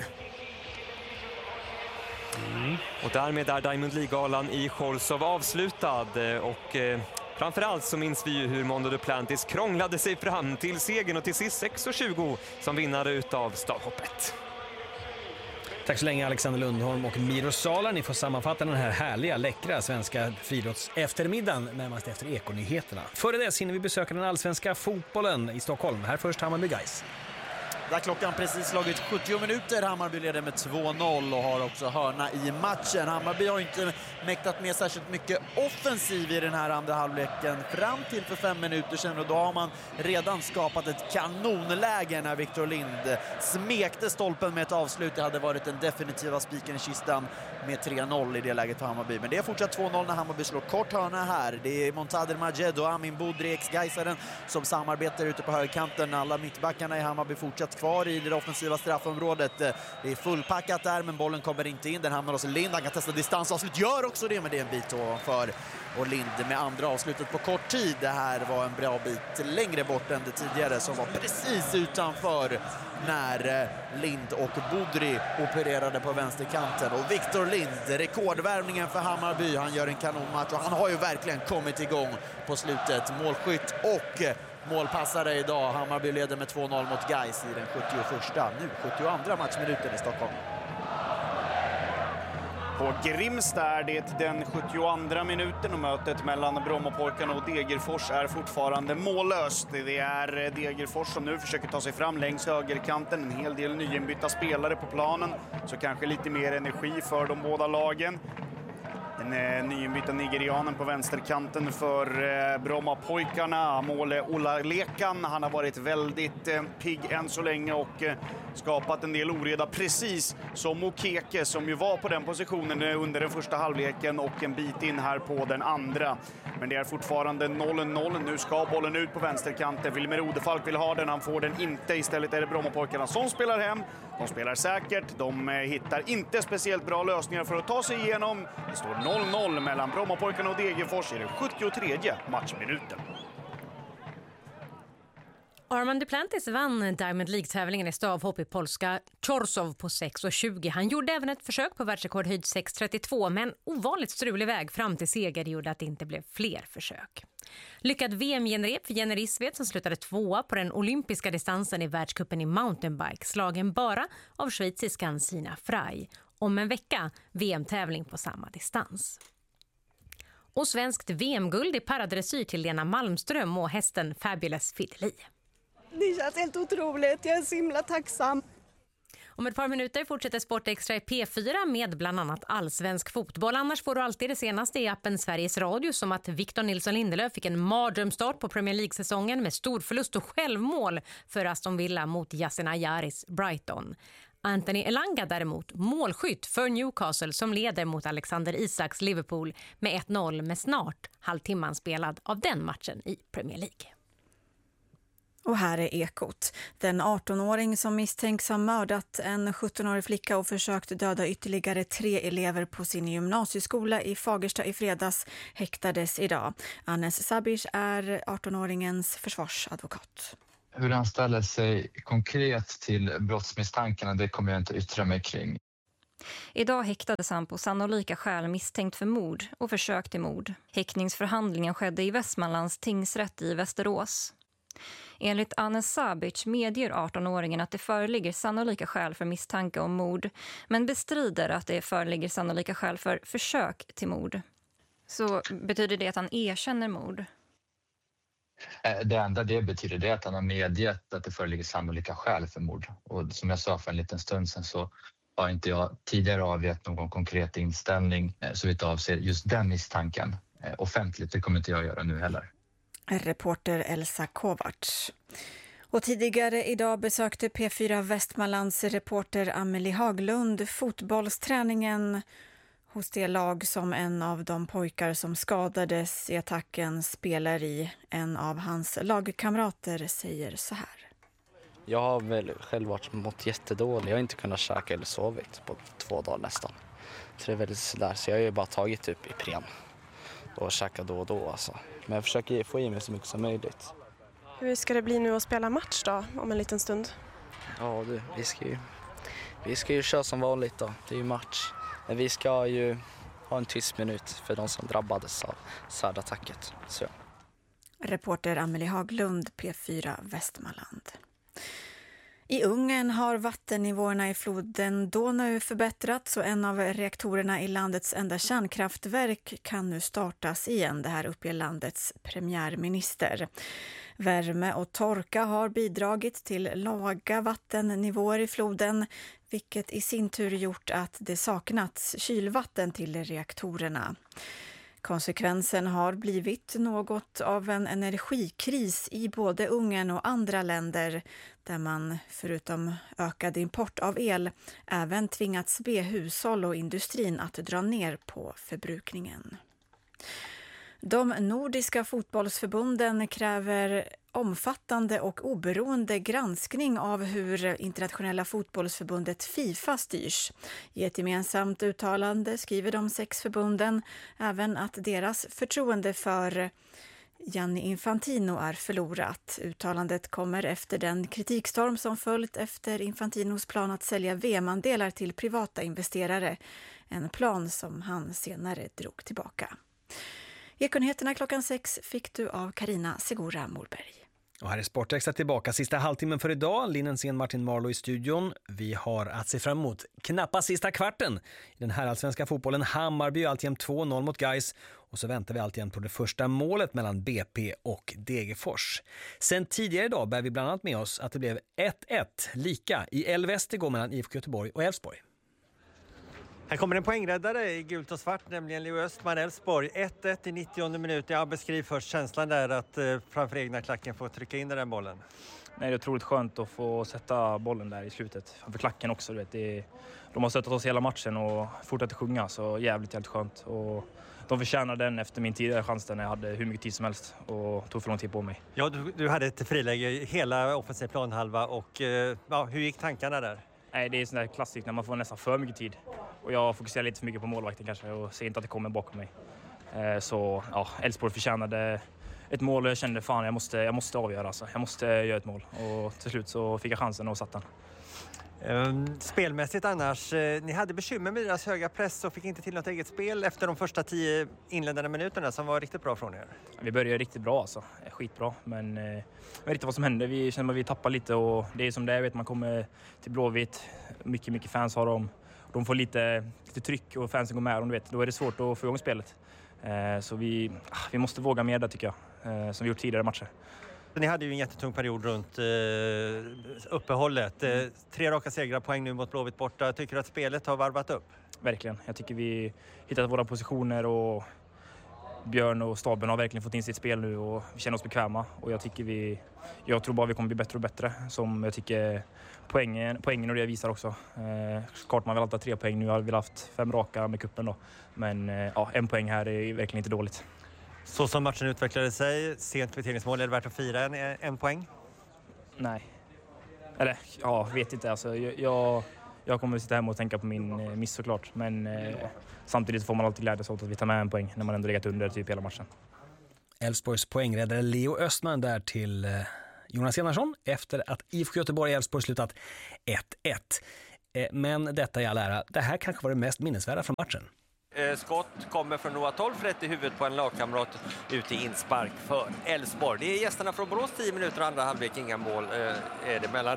Mm. Och därmed är Diamond League-galan i Chorzów avslutad, och eh, framförallt så minns vi ju hur Mondo Duplantis krånglade sig fram till segern och till sist sex och tjugo som vinnare utav stavhoppet. Tack så länge Alexander Lundholm och Miro Salar. Ni får sammanfatta den här härliga, läckra svenska friidrotts eftermiddagen närmast efter Ekonyheterna. Före det hinner vi besöka den allsvenska fotbollen i Stockholm. Här först Hammarby Guys. Där klockan precis slagit sjuttio minuter. Hammarby leder med två noll och har också hörna i matchen. Hammarby har inte mäktat med särskilt mycket offensiv i den här andra halvleken fram till för fem minuter sedan, och då har man redan skapat ett kanonläge när Victor Lind smekte stolpen med ett avslut. Det hade varit den definitiva spiken i kistan med tre noll i det läget för Hammarby. Men det är fortsatt två noll när Hammarby slår kort hörna här. Det är Montader Majed och Amin Budri, ex-Gaisaren, som samarbetar ute på högerkanten. Alla mittbackarna i Hammarby fortsatt kvar i det offensiva straffområdet. Det är fullpackat där, men bollen kommer inte in. Den hamnar hos Lind. Han kan testa distansavslut. Gör också det, men det är en bit för och Lind med andra avslutet på kort tid. Det här var en bra bit längre bort än det tidigare som var precis utanför när Lind och Budri opererade på vänsterkanten. Och Victor Lind, rekordvärvningen för Hammarby. Han gör en kanonmatch och han har ju verkligen kommit igång på slutet. Målskytt och målpassare idag. Hammarby leder med två noll mot Gais i den sjuttioförsta, nu sjuttioandra matchminuten i Stockholm. På Grimsta är det den sjuttioandra minuten och mötet mellan Brommapojkarna och Degerfors är fortfarande mållöst. Det är Degerfors som nu försöker ta sig fram längs högerkanten. En hel del nyinbytta spelare på planen, så kanske lite mer energi för de båda lagen. Den nyinbytta nigerianen på vänsterkanten för eh, Brommapojkarna, Måle Olalekan. Han har varit väldigt eh, pigg än så länge och eh, skapat en del oreda, precis som Mokeke som ju var på den positionen under den första halvleken och en bit in här på den andra. Men det är fortfarande noll noll. Nu ska bollen ut på vänsterkanten. Wilmer Odefalk vill ha den, han får den inte. Istället är det Brommapojkarna som spelar hem. De spelar säkert, de eh, hittar inte speciellt bra lösningar för att ta sig igenom. Det står noll noll mellan Brommapojkarna och Degerfors i den sjuttiotredje matchminuten. Armand Duplantis vann Diamond League-tävlingen i stavhopp i polska Chorzów på sex tjugo. Han gjorde även ett försök på världsrekordhöjd sex trettiotvå, men ovanligt strulig väg fram till seger gjorde att det inte blev fler försök. Lyckad V M-genrep för Jenny Rissved som slutade tvåa på den olympiska distansen i världscupen i mountainbike, slagen bara av schweiziskan Sina Frey. Om en vecka V M-tävling på samma distans. Och svenskt V M-guld i paradressyr till Lena Malmström och hästen Fabulous Fiddly. Det känns helt otroligt, jag är så himla tacksam. Om ett par minuter fortsätter Sport Extra i P fyra med bland annat allsvensk fotboll. Annars får du alltid det senaste i appen Sveriges Radio, som att Victor Nilsson Lindelöf fick en mardrömstart på Premier League-säsongen med stor förlust och självmål för Aston Villa mot Yasin Ayaris Brighton. Anthony Elanga däremot målskytt för Newcastle som leder mot Alexander Isaks Liverpool med ett noll med snart halvtimman spelad av den matchen i Premier League. Och här är Ekot. Den arton-åring som misstänks ha mördat en sjutton-årig flicka och försökt döda ytterligare tre elever på sin gymnasieskola i Fagersta i fredags häktades idag. Anes Sabic är arton-åringens försvarsadvokat. Hur han ställer sig konkret till brottsmisstankarna, det kommer jag inte yttra mig kring. Idag häktades han på sannolika skäl misstänkt för mord och försök till mord. Häktningsförhandlingen skedde i Västmanlands tingsrätt i Västerås. Enligt Anes Sabic medger arton-åringen att det föreligger sannolika skäl för misstanke om mord, men bestrider att det föreligger sannolika skäl för försök till mord. Så betyder det att han erkänner mord? Det enda det betyder det är att han har medgett att det föreligger sannolika skäl för mord. Och som jag sa för en liten stund sedan så har inte jag tidigare avgett någon konkret inställning så vitt avser just den misstanken offentligt. Det kommer inte jag göra nu heller. Reporter Elsa Kovacs. Och tidigare idag besökte P fyra Västmanlands reporter Amelie Haglund fotbollsträningen hos det lag som en av de pojkar som skadades i attacken spelar i. En av hans lagkamrater säger så här. Jag har väl själv varit mått jättedålig. Jag har inte kunnat käka eller sovit på två dagar nästan. Så det är väldigt sådär. Så jag har ju bara tagit typ Ipren och käkat då och då alltså. Men jag försöker få i mig så mycket som möjligt. Hur ska det bli nu att spela match då om en liten stund? Ja du, vi ska ju, vi ska ju köra som vanligt då. Det är ju match. Men vi ska ju ha en tyst minut för de som drabbades av svärdattacket. Så. Reporter Amelie Haglund, P fyra Västmanland. I Ungern har vattennivåerna i floden Donau förbättrats och en av reaktorerna i landets enda kärnkraftverk kan nu startas igen. Det här uppger landets premiärminister. Värme och torka har bidragit till låga vattennivåer i floden, vilket i sin tur gjort att det saknats kylvatten till reaktorerna. Konsekvensen har blivit något av en energikris i både Ungern och andra länder där man förutom ökad import av el även tvingats be hushåll och industrin att dra ner på förbrukningen. De nordiska fotbollsförbunden kräver omfattande och oberoende granskning av hur internationella fotbollsförbundet FIFA styrs. I ett gemensamt uttalande skriver de sex förbunden även att deras förtroende för Gianni Infantino är förlorat. Uttalandet kommer efter den kritikstorm som följt efter Infantinos plan att sälja V M-andelar till privata investerare. En plan som han senare drog tillbaka. Ekonheterna klockan sex fick du av Karina Segura Morberg. Och här är Sportextra tillbaka sista halvtimmen för idag. Linnensen Martin Marlow i studion. Vi har att se fram emot knappa sista kvarten i den här allsvenska fotbollen. Hammarby alltjämt två noll mot Gais. Och så väntar vi alltjämt på det första målet mellan B P och Degerfors. Sen tidigare idag bär vi bland annat med oss att det blev ett ett lika i Elvest igår mellan I F K Göteborg och Elfsborg. Här kommer en poängräddare i gult och svart, nämligen Leo Östman, Elfsborg. ett ett i nittionde minuten. Jag beskriver först känslan där att eh, framför egna klacken få trycka in den där bollen. Nej, det är otroligt skönt att få sätta bollen där i slutet. Framför klacken också, du vet. Det är, de har stöttat oss hela matchen och fortsätter sjunga, så jävligt, jävligt skönt. Och de förtjänar den efter min tidigare chans när jag hade hur mycket tid som helst och tog för lång tid på mig. Ja, du, du hade ett friläge hela offensiv planhalva och eh, ja, hur gick tankarna där? Nej, det är sån där klassiskt när man får nästan för mycket tid. Och jag fokuserar lite för mycket på målvakten kanske och ser inte att det kommer bakom mig. Så ja, Elfsborg förtjänade ett mål och jag kände fan jag måste, jag måste avgöra. Alltså. Jag måste göra ett mål och till slut så fick jag chansen och satt den. Um, spelmässigt annars, eh, ni hade bekymmer med deras höga press och fick inte till något eget spel efter de första tio inledande minuterna som var riktigt bra från er. Vi började riktigt bra alltså, skitbra, men eh, jag vet inte vad som hände. Vi känner att vi tappar lite och det är som det är, vet man kommer till Blåvitt, mycket mycket fans har de. De får lite, lite tryck och fansen går med dem, du vet. Då är det svårt att få igång spelet. Eh, så vi, vi måste våga mer där tycker jag, eh, som vi gjort tidigare matcher. Ni hade ju en jättetung period runt eh, uppehållet. Eh, tre raka segrar, poäng nu mot Blåvitt borta. Tycker du att spelet har varvat upp? Verkligen. Jag tycker vi hittat våra positioner och Björn och staben har verkligen fått in sitt spel nu och vi känner oss bekväma. Och jag tycker vi, jag tror bara vi kommer bli bättre och bättre. Som jag tycker poängen, poängen och det visar också. Eh, klart man vill alltid ha tre poäng. Nu har vi haft fem raka med kuppen då. Men eh, ja, en poäng här är verkligen inte dåligt. Så som matchen utvecklade sig, sent kvitteringsmål, är det värt att fira en, en poäng? Nej. Eller, ja, vet inte. Alltså, jag, jag kommer att sitta hemma och tänka på min miss såklart. Men eh, samtidigt får man alltid glädjas åt att vi tar med en poäng när man ändå legat under typ hela matchen. Elfsborgs poängräddare Leo Östman där till eh, Jonas Enarsson efter att I F K Göteborg och Elfsborg slutat ett ett. Eh, men detta i all ära, det här kanske var det mest minnesvärda från matchen. Skott kommer från Noah Tolf rätt i huvudet på en lagkamrat ut i inspark för Elfsborg. Det är gästerna från Borås, tio minuter och andra halvlek, inga mål eh, är det mellan.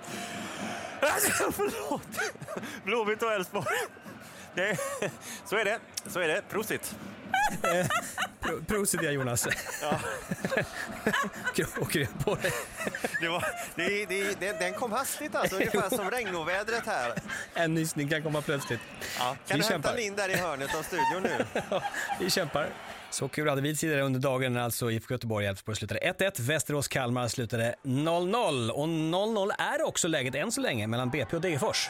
Förlåt! Blåvitt och Elfsborg. Det, så är det, så är det. Prosit. Pro, prosit ja, Jonas. Ja. Och kryp på det. Det var, det, det, det, den kom hastigt alltså, ungefär som regnovädret här. En nysning kan komma plötsligt. Ja, kan vi du hämta in där i hörnet av studion nu? Ja, vi kämpar. Så kul hade vi tidigare under dagen, alltså I F K Göteborg och Elfsborg slutade ett ett, Västerås-Kalmar slutade noll noll. Och noll noll är också läget än så länge mellan B P och Degerfors.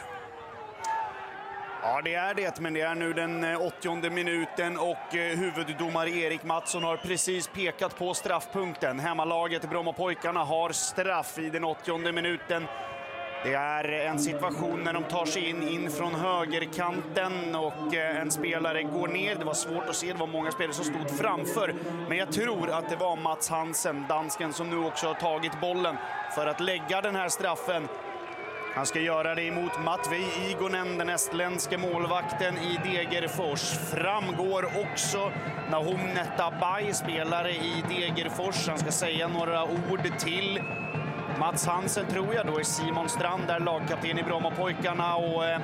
Ja, det är det, men det är nu den åttionde minuten och huvuddomare Erik Mattsson har precis pekat på straffpunkten. Hemmalaget Brommapojkarna har straff i den åttionde minuten. Det är en situation när de tar sig in, in från högerkanten och en spelare går ner. Det var svårt att se, det var många spelare som stod framför. Men jag tror att det var Mats Hansen, dansken, som nu också har tagit bollen för att lägga den här straffen. Han ska göra det emot Matvej Igonen, den estländske målvakten i Degerfors. Framgår också Nahom Netabay, spelare i Degerfors. Han ska säga några ord till Mats Hansen, tror jag. Då är Simon Strand där, lagkapten i Brommapojkarna, och eh,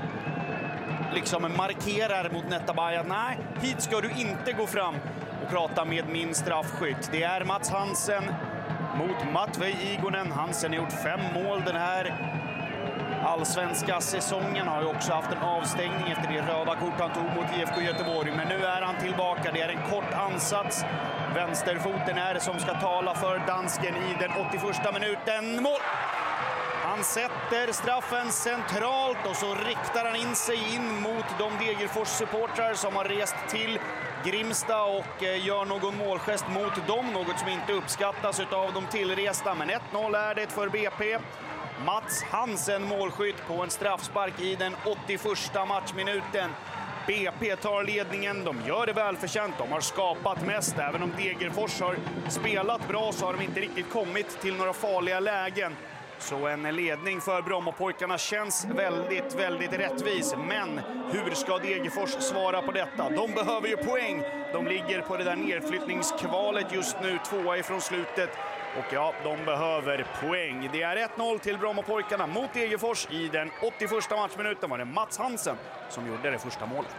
liksom markerar mot Netabay att nej, hit ska du inte gå fram och prata med min straffskytt. Det är Mats Hansen mot Matvej Igonen. Hansen har gjort fem mål den här allsvenska säsongen, har ju också haft en avstängning efter det röda kort han tog mot I F K Göteborg. Men nu är han tillbaka. Det är en kort ansats. Vänsterfoten är det som ska tala för dansken i den åttioförsta minuten. Mål! Han sätter straffen centralt och så riktar han in sig in mot de Degerfors-supportrar som har rest till Grimsta och gör någon målgest mot dem. Något som inte uppskattas av de tillresta. Men ett noll är det för B P. Mats Hansen målskytt på en straffspark i den åttioförsta matchminuten. B P tar ledningen, de gör det välförtjänt, de har skapat mest. Även om Degerfors har spelat bra så har de inte riktigt kommit till några farliga lägen. Så en ledning för Brommapojkarna känns väldigt, väldigt rättvis. Men hur ska Degerfors svara på detta? De behöver ju poäng. De ligger på det där nedflyttningskvalet just nu, tvåa ifrån slutet. Och ja, de behöver poäng. Det är ett noll till Brommapojkarna mot Degerfors. I den åttioförsta matchminuten var det Mats Hansen som gjorde det första målet.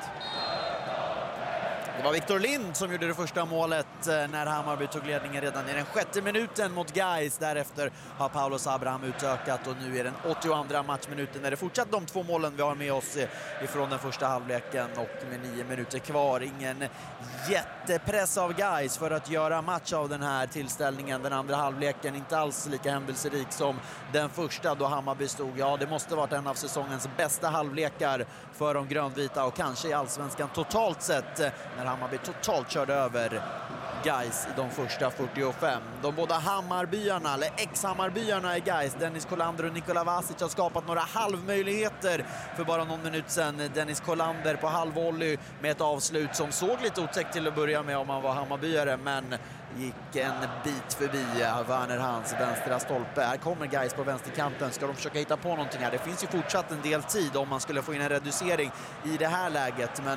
Det var Victor Lind som gjorde det första målet när Hammarby tog ledningen redan i den sjätte minuten mot Gais. Därefter har Paulos Abraham utökat och nu är den åttioandra matchminuten när det fortsatt de två målen vi har med oss ifrån den första halvleken, och med nio minuter kvar. Ingen jättepress av Gais för att göra match av den här tillställningen. Den andra halvleken inte alls lika händelserik som den första, då Hammarby stod, ja det måste varit en av säsongens bästa halvlekar för de grönvita och kanske i allsvenskan totalt sett, när Hammarby totalt körde över Gais i de första fyrtiofem. De båda Hammarbyarna, eller ex-Hammarbyarna i Gais, Dennis Kolander och Nikola Vasic, har skapat några halvmöjligheter för bara någon minut sedan. Dennis Kolander på halvvolley med ett avslut som såg lite otäckt till att börja med om man var Hammarbyare, men gick en bit förbi Werner Hans vänstra stolpe. Här kommer Gais på vänsterkanten. Ska de försöka hitta på någonting här? Det finns ju fortsatt en del tid om man skulle få in en reducering i det här läget, men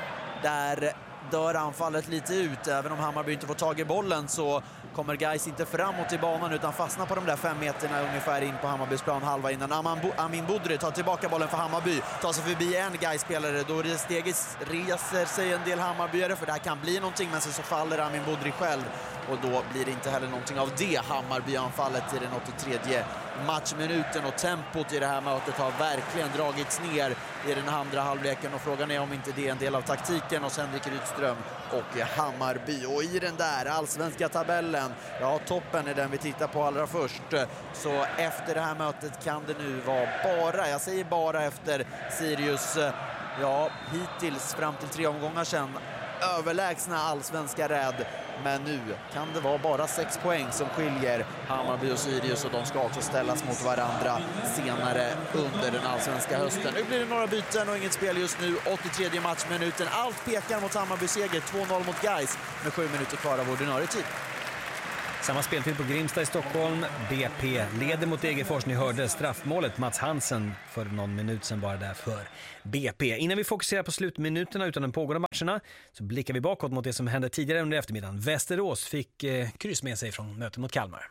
där dör anfallet lite ut. Även om Hammarby inte får tag i bollen så kommer Gais inte framåt i banan utan fastnar på de där fem meterna ungefär in på Hammarbys plan halva innan Amin Budri tar tillbaka bollen för Hammarby, tar sig förbi en Gais-spelare. Då steget reser sig en del Hammarbyare, för det här kan bli någonting, men så faller Amin Budri själv och då blir det inte heller någonting av det Hammarby-anfallet i den åttiotredje matchminuten. Och tempot i det här mötet har verkligen dragits ner i den andra halvleken, och frågan är om inte det är en del av taktiken hos Henrik Rydström och Hammarby. Och i den där allsvenska tabellen, ja, toppen är den vi tittar på allra först. Så efter det här mötet kan det nu vara bara, jag säger bara efter Sirius, ja, hittills fram till tre omgångar sedan överlägsna allsvenska rädd. Men nu kan det vara bara sex poäng som skiljer Hammarby och Sirius, och de ska också ställas mot varandra senare under den allsvenska hösten. Nu blir det några byten och inget spel just nu. åttiotredje matchminuten. Allt pekar mot Hammarby seger. två noll mot Gais med sju minuter kvar av ordinarie tid. Samma speltid på Grimsta i Stockholm. B P leder mot Degerfors. Ni hörde straffmålet Mats Hansen för någon minut sedan bara där för B P. Innan vi fokuserar på slutminuterna utan de pågående matcherna så blickar vi bakåt mot det som hände tidigare under eftermiddagen. Västerås fick eh, kryss med sig från mötet mot Kalmar.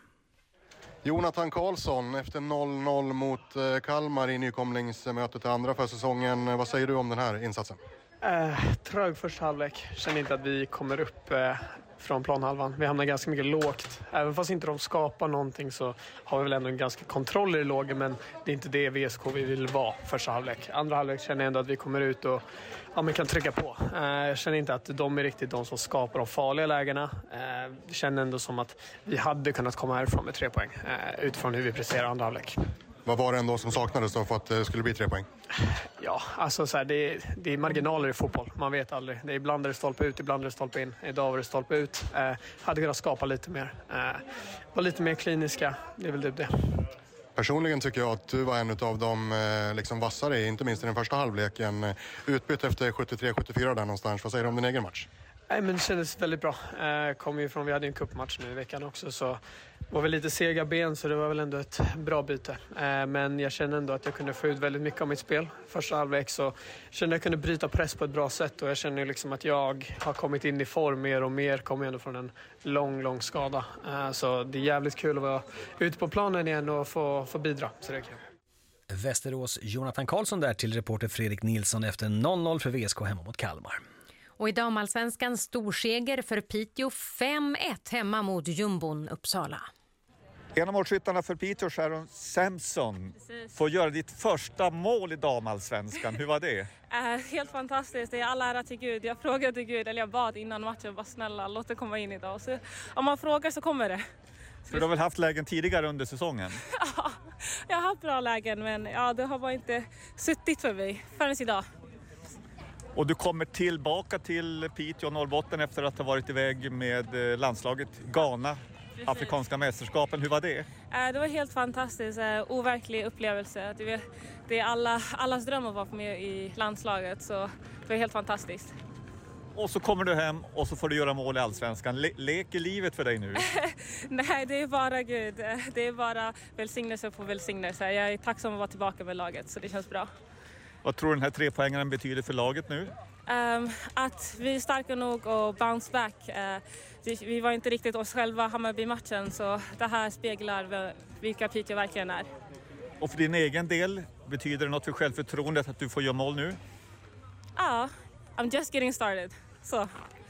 Jonathan Karlsson efter noll noll mot eh, Kalmar i nykomlingsmötet i andra för säsongen. Vad säger du om den här insatsen? Eh, trög första halvlek. Känner inte att vi kommer upp eh, från planhalvan. Vi hamnar ganska mycket lågt. Även fast inte de skapar någonting så har vi väl ändå en ganska kontroll i det låga, men det är inte det V S K vi vill vara första halvlek. Andra halvlek känner jag ändå att vi kommer ut och ja, man kan trycka på. Eh, jag känner inte att de är riktigt de som skapar de farliga lägena. Eh, jag känner ändå som att vi hade kunnat komma härifrån med tre poäng eh, utifrån hur vi presterar andra halvlek. Vad var det ändå som saknades då för att det skulle bli tre poäng? Ja, alltså så här, det, är, det är marginaler i fotboll. Man vet aldrig. Det är ibland är det stolpe ut, ibland är det stolpe in. Idag var det stolpe ut. Eh, hade kunnat skapa lite mer. Eh, var lite mer kliniska. Det är väl typ det. Personligen tycker jag att du var en av de eh, liksom vassare, inte minst i den första halvleken. Utbytt efter sjuttiotre sjuttiofyra där någonstans. Vad säger du om din egen match? Nej, men det kändes väldigt bra. Eh, kom ju från, vi hade en cupmatch nu i veckan också, så var väl lite sega ben, så det var väl ändå ett bra byte. Eh, men jag kände ändå att jag kunde få ut väldigt mycket av mitt spel. Första halvlek så kände jag kunde bryta press på ett bra sätt, och jag känner liksom att jag har kommit in i form mer och mer. Kommer ändå från en lång, lång skada. Eh, så det är jävligt kul att vara ute på planen igen och få, få bidra. Så det är kul. Västerås Jonathan Karlsson där till reporter Fredrik Nilsson efter noll noll för V S K hemma mot Kalmar. Och i damallsvenskan storseger för Piteå fem ett hemma mot Jumbon Uppsala. En av målskyttarna för Piteå, Sharon Samson, får göra ditt första mål i damallsvenskan. Hur var det? Äh, helt fantastiskt. Det är all ära till Gud. Jag frågade Gud, eller jag bad innan matchen, bara snälla, låt det komma in idag. Så, om man frågar så kommer det. För du har väl haft lägen tidigare under säsongen? Ja, jag har haft bra lägen, men ja, det har bara inte suttit för mig förrän idag. Och du kommer tillbaka till Piteå och Norrbotten efter att ha varit iväg med landslaget Ghana, Precis. Afrikanska mästerskapen. Hur var det? Det var helt fantastiskt, overklig upplevelse. Det är alla, allas dröm att vara med i landslaget, så det var helt fantastiskt. Och så kommer du hem och så får du göra mål i Allsvenskan. Le- leker livet för dig nu? Nej, det är bara Gud. Det är bara välsignelse på välsignelse. Jag är tacksam att vara tillbaka med laget, så det känns bra. Vad tror du den här trepoängaren betyder för laget nu? Um, att vi är starka nog och bounce back. Uh, vi, vi var inte riktigt oss själva Hammarby-matchen, så det här speglar vilka Piteå verkligen är. Och för din egen del, betyder det något för självförtroendet att du får göra mål nu? Ja, uh, I'm just getting started. Så.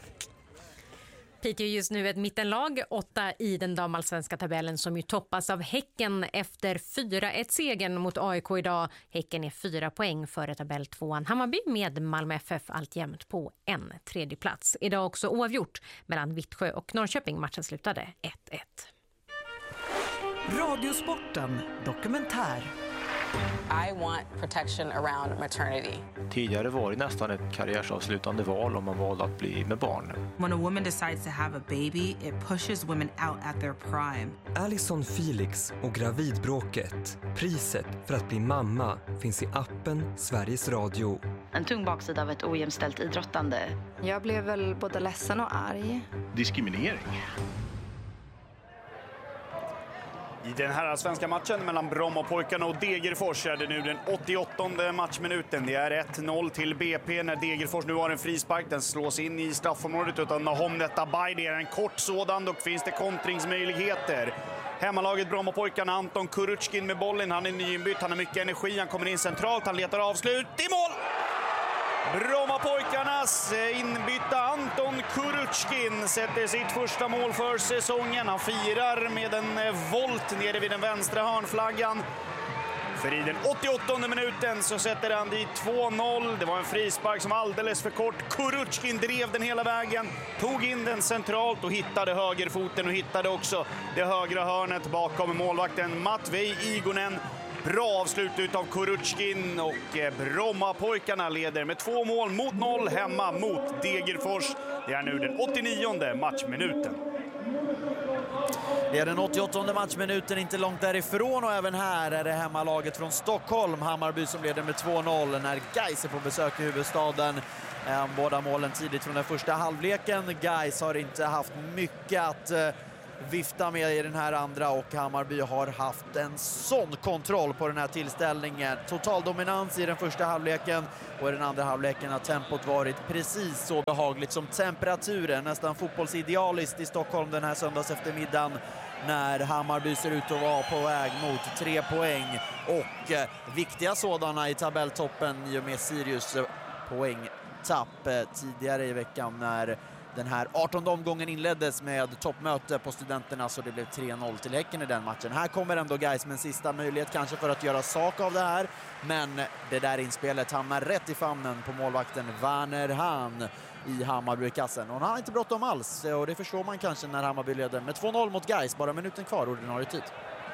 Piteå just nu ett mittenlag, åtta i den damallsvenska tabellen som ju toppas av Häcken efter fyra ett segern mot A I K idag. Häcken är fyra poäng före tabell tvåan Hammarby med Malmö F F alltjämt på en tredje plats. Idag också oavgjort mellan Vittsjö och Norrköping. Matchen slutade ett ett. Radiosporten dokumentär. I want protection around maternity. Tidigare var det nästan ett karriärsavslutande val om man valde att bli med barn. When a woman decides to have a baby, it pushes women out at their prime. Alison Felix och gravidbråket. Priset för att bli mamma finns i appen Sveriges Radio. En tung baksida av ett ojämställt idrottande. Jag blev väl både ledsen och arg. Diskriminering. I den här svenska matchen mellan Brommapojkarna och Degerfors är det nu den åttioåttonde matchminuten. Det är ett noll till B P när Degerfors nu har en frispark. Den slås in i straffområdet utan Nahom Netabay. Det är en kort sådan, och finns det kontringsmöjligheter. Hemmalaget Brommapojkarna, Anton Kuruchkin med bollen. Han är nyinbytt, han har mycket energi, han kommer in centralt, han letar avslut i mål! Brommapojkarnas inbytta Anton Kuruchkin sätter sitt första mål för säsongen. Han firar med en volt nere vid den vänstra hörnflaggan. För i den åttioåttonde minuten så sätter han dit två noll. Det var en frispark som alldeles för kort. Kuruchkin drev den hela vägen, tog in den centralt och hittade högerfoten och hittade också det högra hörnet bakom målvakten Matvej Igonen. Bra avslut utav Kuruchkin, och Brommapojkarna leder med två mål mot noll hemma mot Degerfors. Det är nu den åttionionde matchminuten. Det är den åttioåttonde matchminuten, inte långt därifrån, och även här är det hemmalaget från Stockholm, Hammarby, som leder med två noll när Gais är på besök i huvudstaden. Båda målen tidigt från den första halvleken. Gais har inte haft mycket att vifta med i den här andra, och Hammarby har haft en sån kontroll på den här tillställningen. Total dominans i den första halvleken, och i den andra halvleken har tempot varit precis så behagligt som temperaturen. Nästan fotbollsidealiskt i Stockholm den här söndags eftermiddagen, när Hammarby ser ut att vara på väg mot tre poäng, och eh, viktiga sådana i tabelltoppen i och med Sirius eh, poängtapp eh, tidigare i veckan när den här artonde omgången inleddes med toppmöte på Studenterna, så det blev tre noll till Häcken i den matchen. Här kommer ändå Gais med en sista möjlighet kanske för att göra sak av det här, men det där inspelet hamnar rätt i famnen på målvakten Werner Hahn i Hammarby-kassen. Och han har inte bråttom alls, och det förstår man kanske när Hammarby leder med två noll mot Gais, bara minuten kvar ordinarie tid.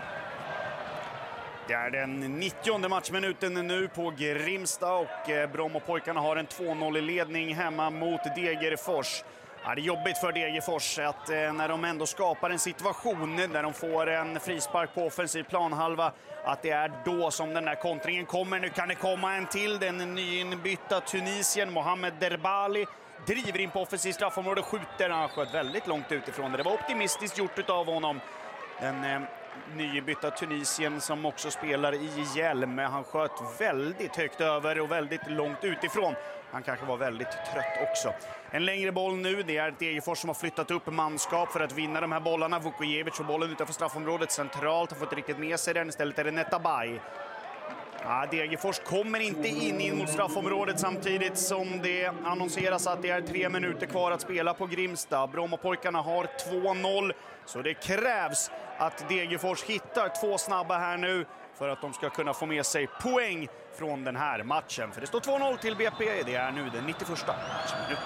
Det är den nittionde matchminuten nu på Grimsta, och Brommapojkarna har en två noll i ledning hemma mot Degerfors. Ja, det är jobbigt för Degerfors att eh, när de ändå skapar en situation där de får en frispark på offensiv planhalva, att det är då som den där kontringen kommer. Nu kan det komma en till, den nyinbytta Tunisien Mohamed Derbali driver in på offensiv straffområde, skjuter, han sköt väldigt långt utifrån det. Det var optimistiskt gjort av honom. Den eh, nybytta Tunisien som också spelar i hjälm, han sköt väldigt högt över och väldigt långt utifrån. Han kanske var väldigt trött också. En längre boll nu, det är Degerfors som har flyttat upp manskap för att vinna de här bollarna. Vukojevic får bollen utanför straffområdet centralt, har fått riktigt med sig den. Istället är det Netabay. Ja, Degerfors kommer inte in, in mot straffområdet samtidigt som det annonseras att det är tre minuter kvar att spela på Grimsta. Brommapojkarna har två noll, så det krävs att Degerfors hittar två snabba här nu för att de ska kunna få med sig poäng från den här matchen. För det står två noll till B P, det är nu den nittioförsta matchminuten.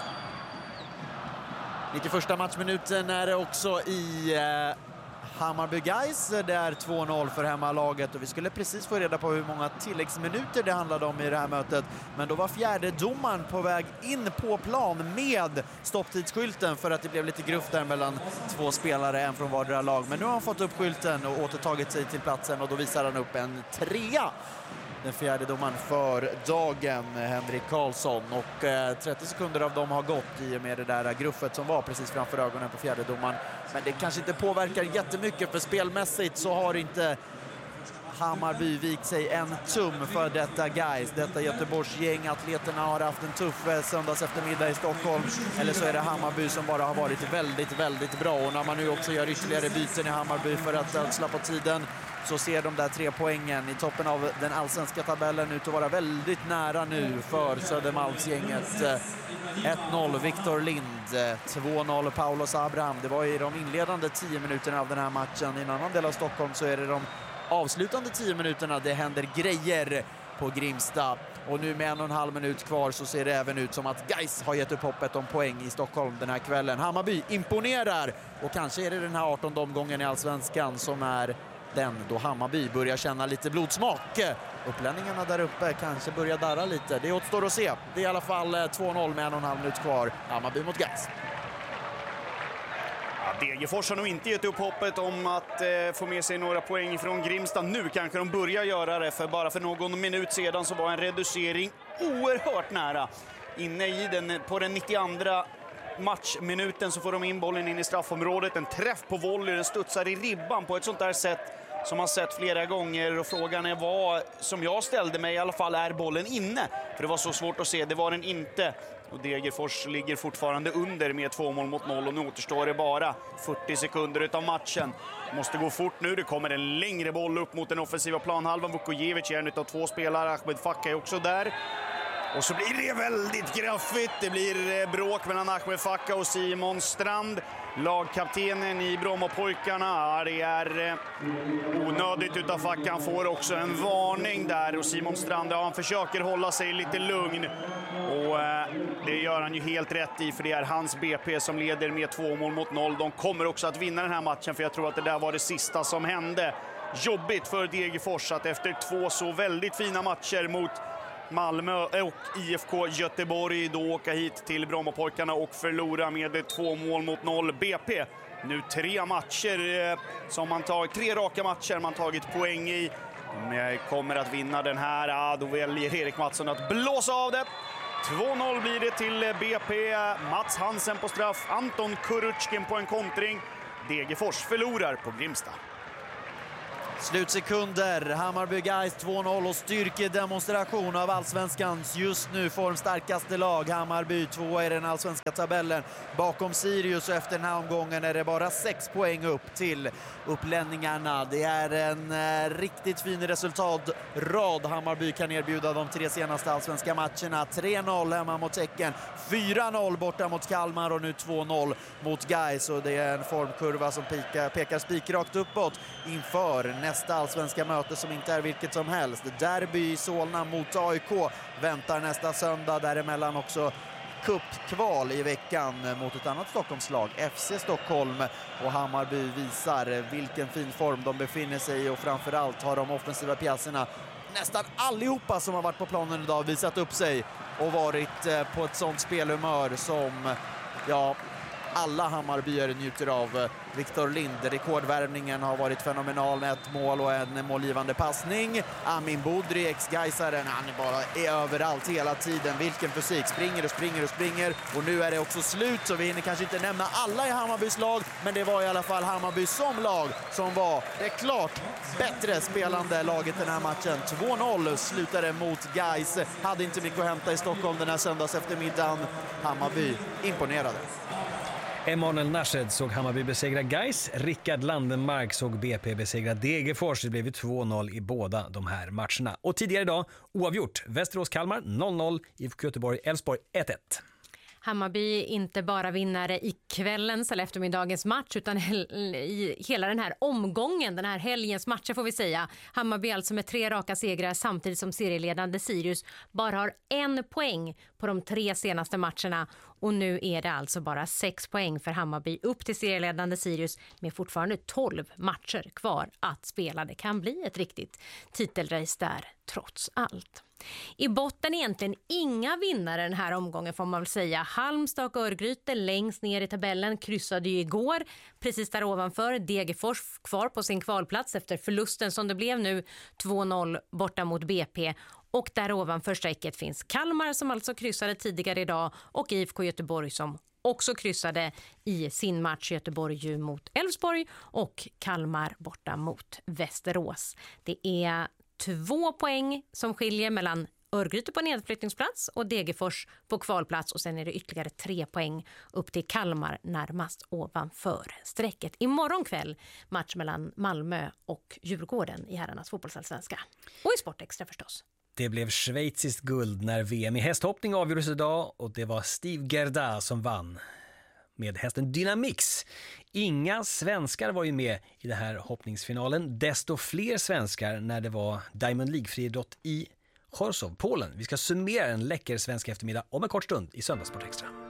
nittioförsta matchminuten är det också i eh, Hammarby Gais. Det är två noll för hemmalaget, och vi skulle precis få reda på hur många tilläggsminuter det handlade om i det här mötet. Men då var fjärde domaren på väg in på plan med stopptidsskylten för att det blev lite gruff där mellan två spelare, en från vardera lag. Men nu har han fått upp skylten och återtagit sig till platsen, och då visar han upp en trea. Den fjärde domaren för dagen, Henrik Karlsson, och eh, trettio sekunder av dem har gått i och med det där gruffet som var precis framför ögonen på fjärde domaren. Men det kanske inte påverkar jättemycket, för spelmässigt så har inte Hammarby vikt sig en tum för detta Gais. Detta Göteborgs gäng, atleterna har haft en tuff söndags eftermiddag i Stockholm, eller så är det Hammarby som bara har varit väldigt, väldigt bra. Och när man nu också gör ytterligare byten i Hammarby för att ödsla på tiden, så ser de där tre poängen i toppen av den allsvenska tabellen ut att vara väldigt nära nu för Södermalmsgänget. ett noll Victor Lind, två noll Paulos Abraham. Det var i de inledande tio minuterna av den här matchen. I en annan del av Stockholm så är det de avslutande tio minuterna det händer grejer på Grimsta. Och nu med en och en halv minut kvar så ser det även ut som att Gais har gett upp hoppet om poäng i Stockholm den här kvällen. Hammarby imponerar, och kanske är det den här artonde omgången i allsvenskan som är den då Hammarby börjar känna lite blodsmak. Upplänningarna där uppe kanske börjar darra lite. Det återstår att se. Det är i alla fall två noll med en och en halv minut kvar. Hammarby mot Gais. Degerfors har nog inte gett upp hoppet om att eh, få med sig några poäng från Grimsta. Nu kanske de börjar göra det, för bara för någon minut sedan så var en reducering oerhört nära. Inne i den, på den nittioandra matchminuten så får de in bollen in i straffområdet. En träff på volley, den studsar i ribban på ett sånt där sätt som man sett flera gånger. Och frågan är vad, som jag ställde mig i alla fall, är bollen inne? För det var så svårt att se, det var den inte. Och Degerfors ligger fortfarande under med två mål mot noll och nu återstår det bara fyrtio sekunder utav matchen. Måste gå fort nu, det kommer en längre boll upp mot den offensiva planhalvan. Vukojevic är en utav två spelare, Ahmed Fakka är också där. Och så blir det väldigt graffigt. Det blir bråk mellan Ahmed Fakka och Simon Strand. Lagkaptenen i Brommapojkarna. Det är onödigt utav Facka. Han får också en varning där. Och Simon Strand, ja, han försöker hålla sig lite lugn. Och eh, det gör han ju helt rätt i, för det är hans B P som leder med två mål mot noll. De kommer också att vinna den här matchen, för jag tror att det där var det sista som hände. Jobbigt för Degerfors att efter två så väldigt fina matcher mot Malmö och I F K Göteborg då åka hit till Brommapojkarna och förlora med två mål mot noll. B P nu tre matcher eh, som man tagit, tre raka matcher man tagit poäng i. De kommer att vinna den här. Ah, då väljer Erik Mattsson att blåsa av det. två noll blir det till B P. Mats Hansen på straff, Anton Kuruchkin på en kontring. Degerfors förlorar på Grimsta. Slutsekunder, Hammarby Gais två noll och styrkedemonstration av allsvenskans just nu formstarkaste lag. Hammarby två i den allsvenska tabellen bakom Sirius, och efter den här omgången är det bara sex poäng upp till upplänningarna. Det är en eh, riktigt fin resultatrad Hammarby kan erbjuda de tre senaste allsvenska matcherna. tre noll hemma mot Häcken, fyra noll borta mot Kalmar och nu två noll mot Gais. Och det är en formkurva som pekar, pekar spikrakt uppåt inför nästa allsvenska möte som inte är vilket som helst. Derby i Solna mot A I K väntar nästa söndag, däremellan också cupkval i veckan mot ett annat Stockholmslag, F C Stockholm. Och Hammarby visar vilken fin form de befinner sig i, och framförallt har de offensiva pjäserna, nästan allihopa som har varit på planen idag, visat upp sig och varit på ett sånt spelhumör som, ja, alla Hammarbyare njuter av. Viktor Lind, rekordvärvningen har varit fenomenal med ett mål och en målgivande passning. Amin Bodri, ex-Gaisaren, han är bara är överallt hela tiden. Vilken fysik, springer och springer och springer. Och nu är det också slut, så vi hinner kanske inte nämna alla i Hammarbys lag, men det var i alla fall Hammarby som lag som var det klart bättre spelande laget den här matchen. två noll slutade mot Gais. Hade inte mycket att hämta i Stockholm den här söndags eftermiddagen. Hammarby imponerade. Emanuel Nashed såg Hammarby besegra Gais. Rickard Landenmark såg B P besegra Degerfors. Det blev två noll i båda de här matcherna. Och tidigare idag oavgjort. Västerås-Kalmar noll noll, I F K Göteborg-Elfsborg ett ett. Hammarby inte bara vinnare i kvällens eller eftermiddagens match, utan i hela den här omgången, den här helgens matcher får vi säga. Hammarby alltså med tre raka segrar samtidigt som serieledande Sirius bara har en poäng på de tre senaste matcherna. Och nu är det alltså bara sex poäng för Hammarby upp till serieledande Sirius med fortfarande tolv matcher kvar att spela. Det kan bli ett riktigt titelrace där trots allt. I botten egentligen inga vinnare den här omgången får man väl säga. Halmstad och Örgryte längst ner i tabellen kryssade ju igår. Precis där ovanför Degerfors kvar på sin kvalplats efter förlusten som det blev nu två noll borta mot B P. Och där ovanför strecket finns Kalmar som alltså kryssade tidigare idag och I F K Göteborg som också kryssade i sin match. Göteborg mot Elfsborg och Kalmar borta mot Västerås. Det är två poäng som skiljer mellan Örgryte på nedflyttningsplats och Degerfors på kvalplats, och sen är det ytterligare tre poäng upp till Kalmar närmast ovanför strecket. Imorgon kväll match mellan Malmö och Djurgården i herrarnas fotbollsallsvenska. Och i Sportextra förstås. Det blev schweiziskt guld när V M i hästhoppning avgjordes idag, och det var Steve Gerda som vann med hästen Dynamix. Inga svenskar var ju med i den här hoppningsfinalen. Desto fler svenskar när det var Diamond League-friidrott i Chorzów, Polen. Vi ska summera en läcker svensk eftermiddag om en kort stund i Söndagssport Extra.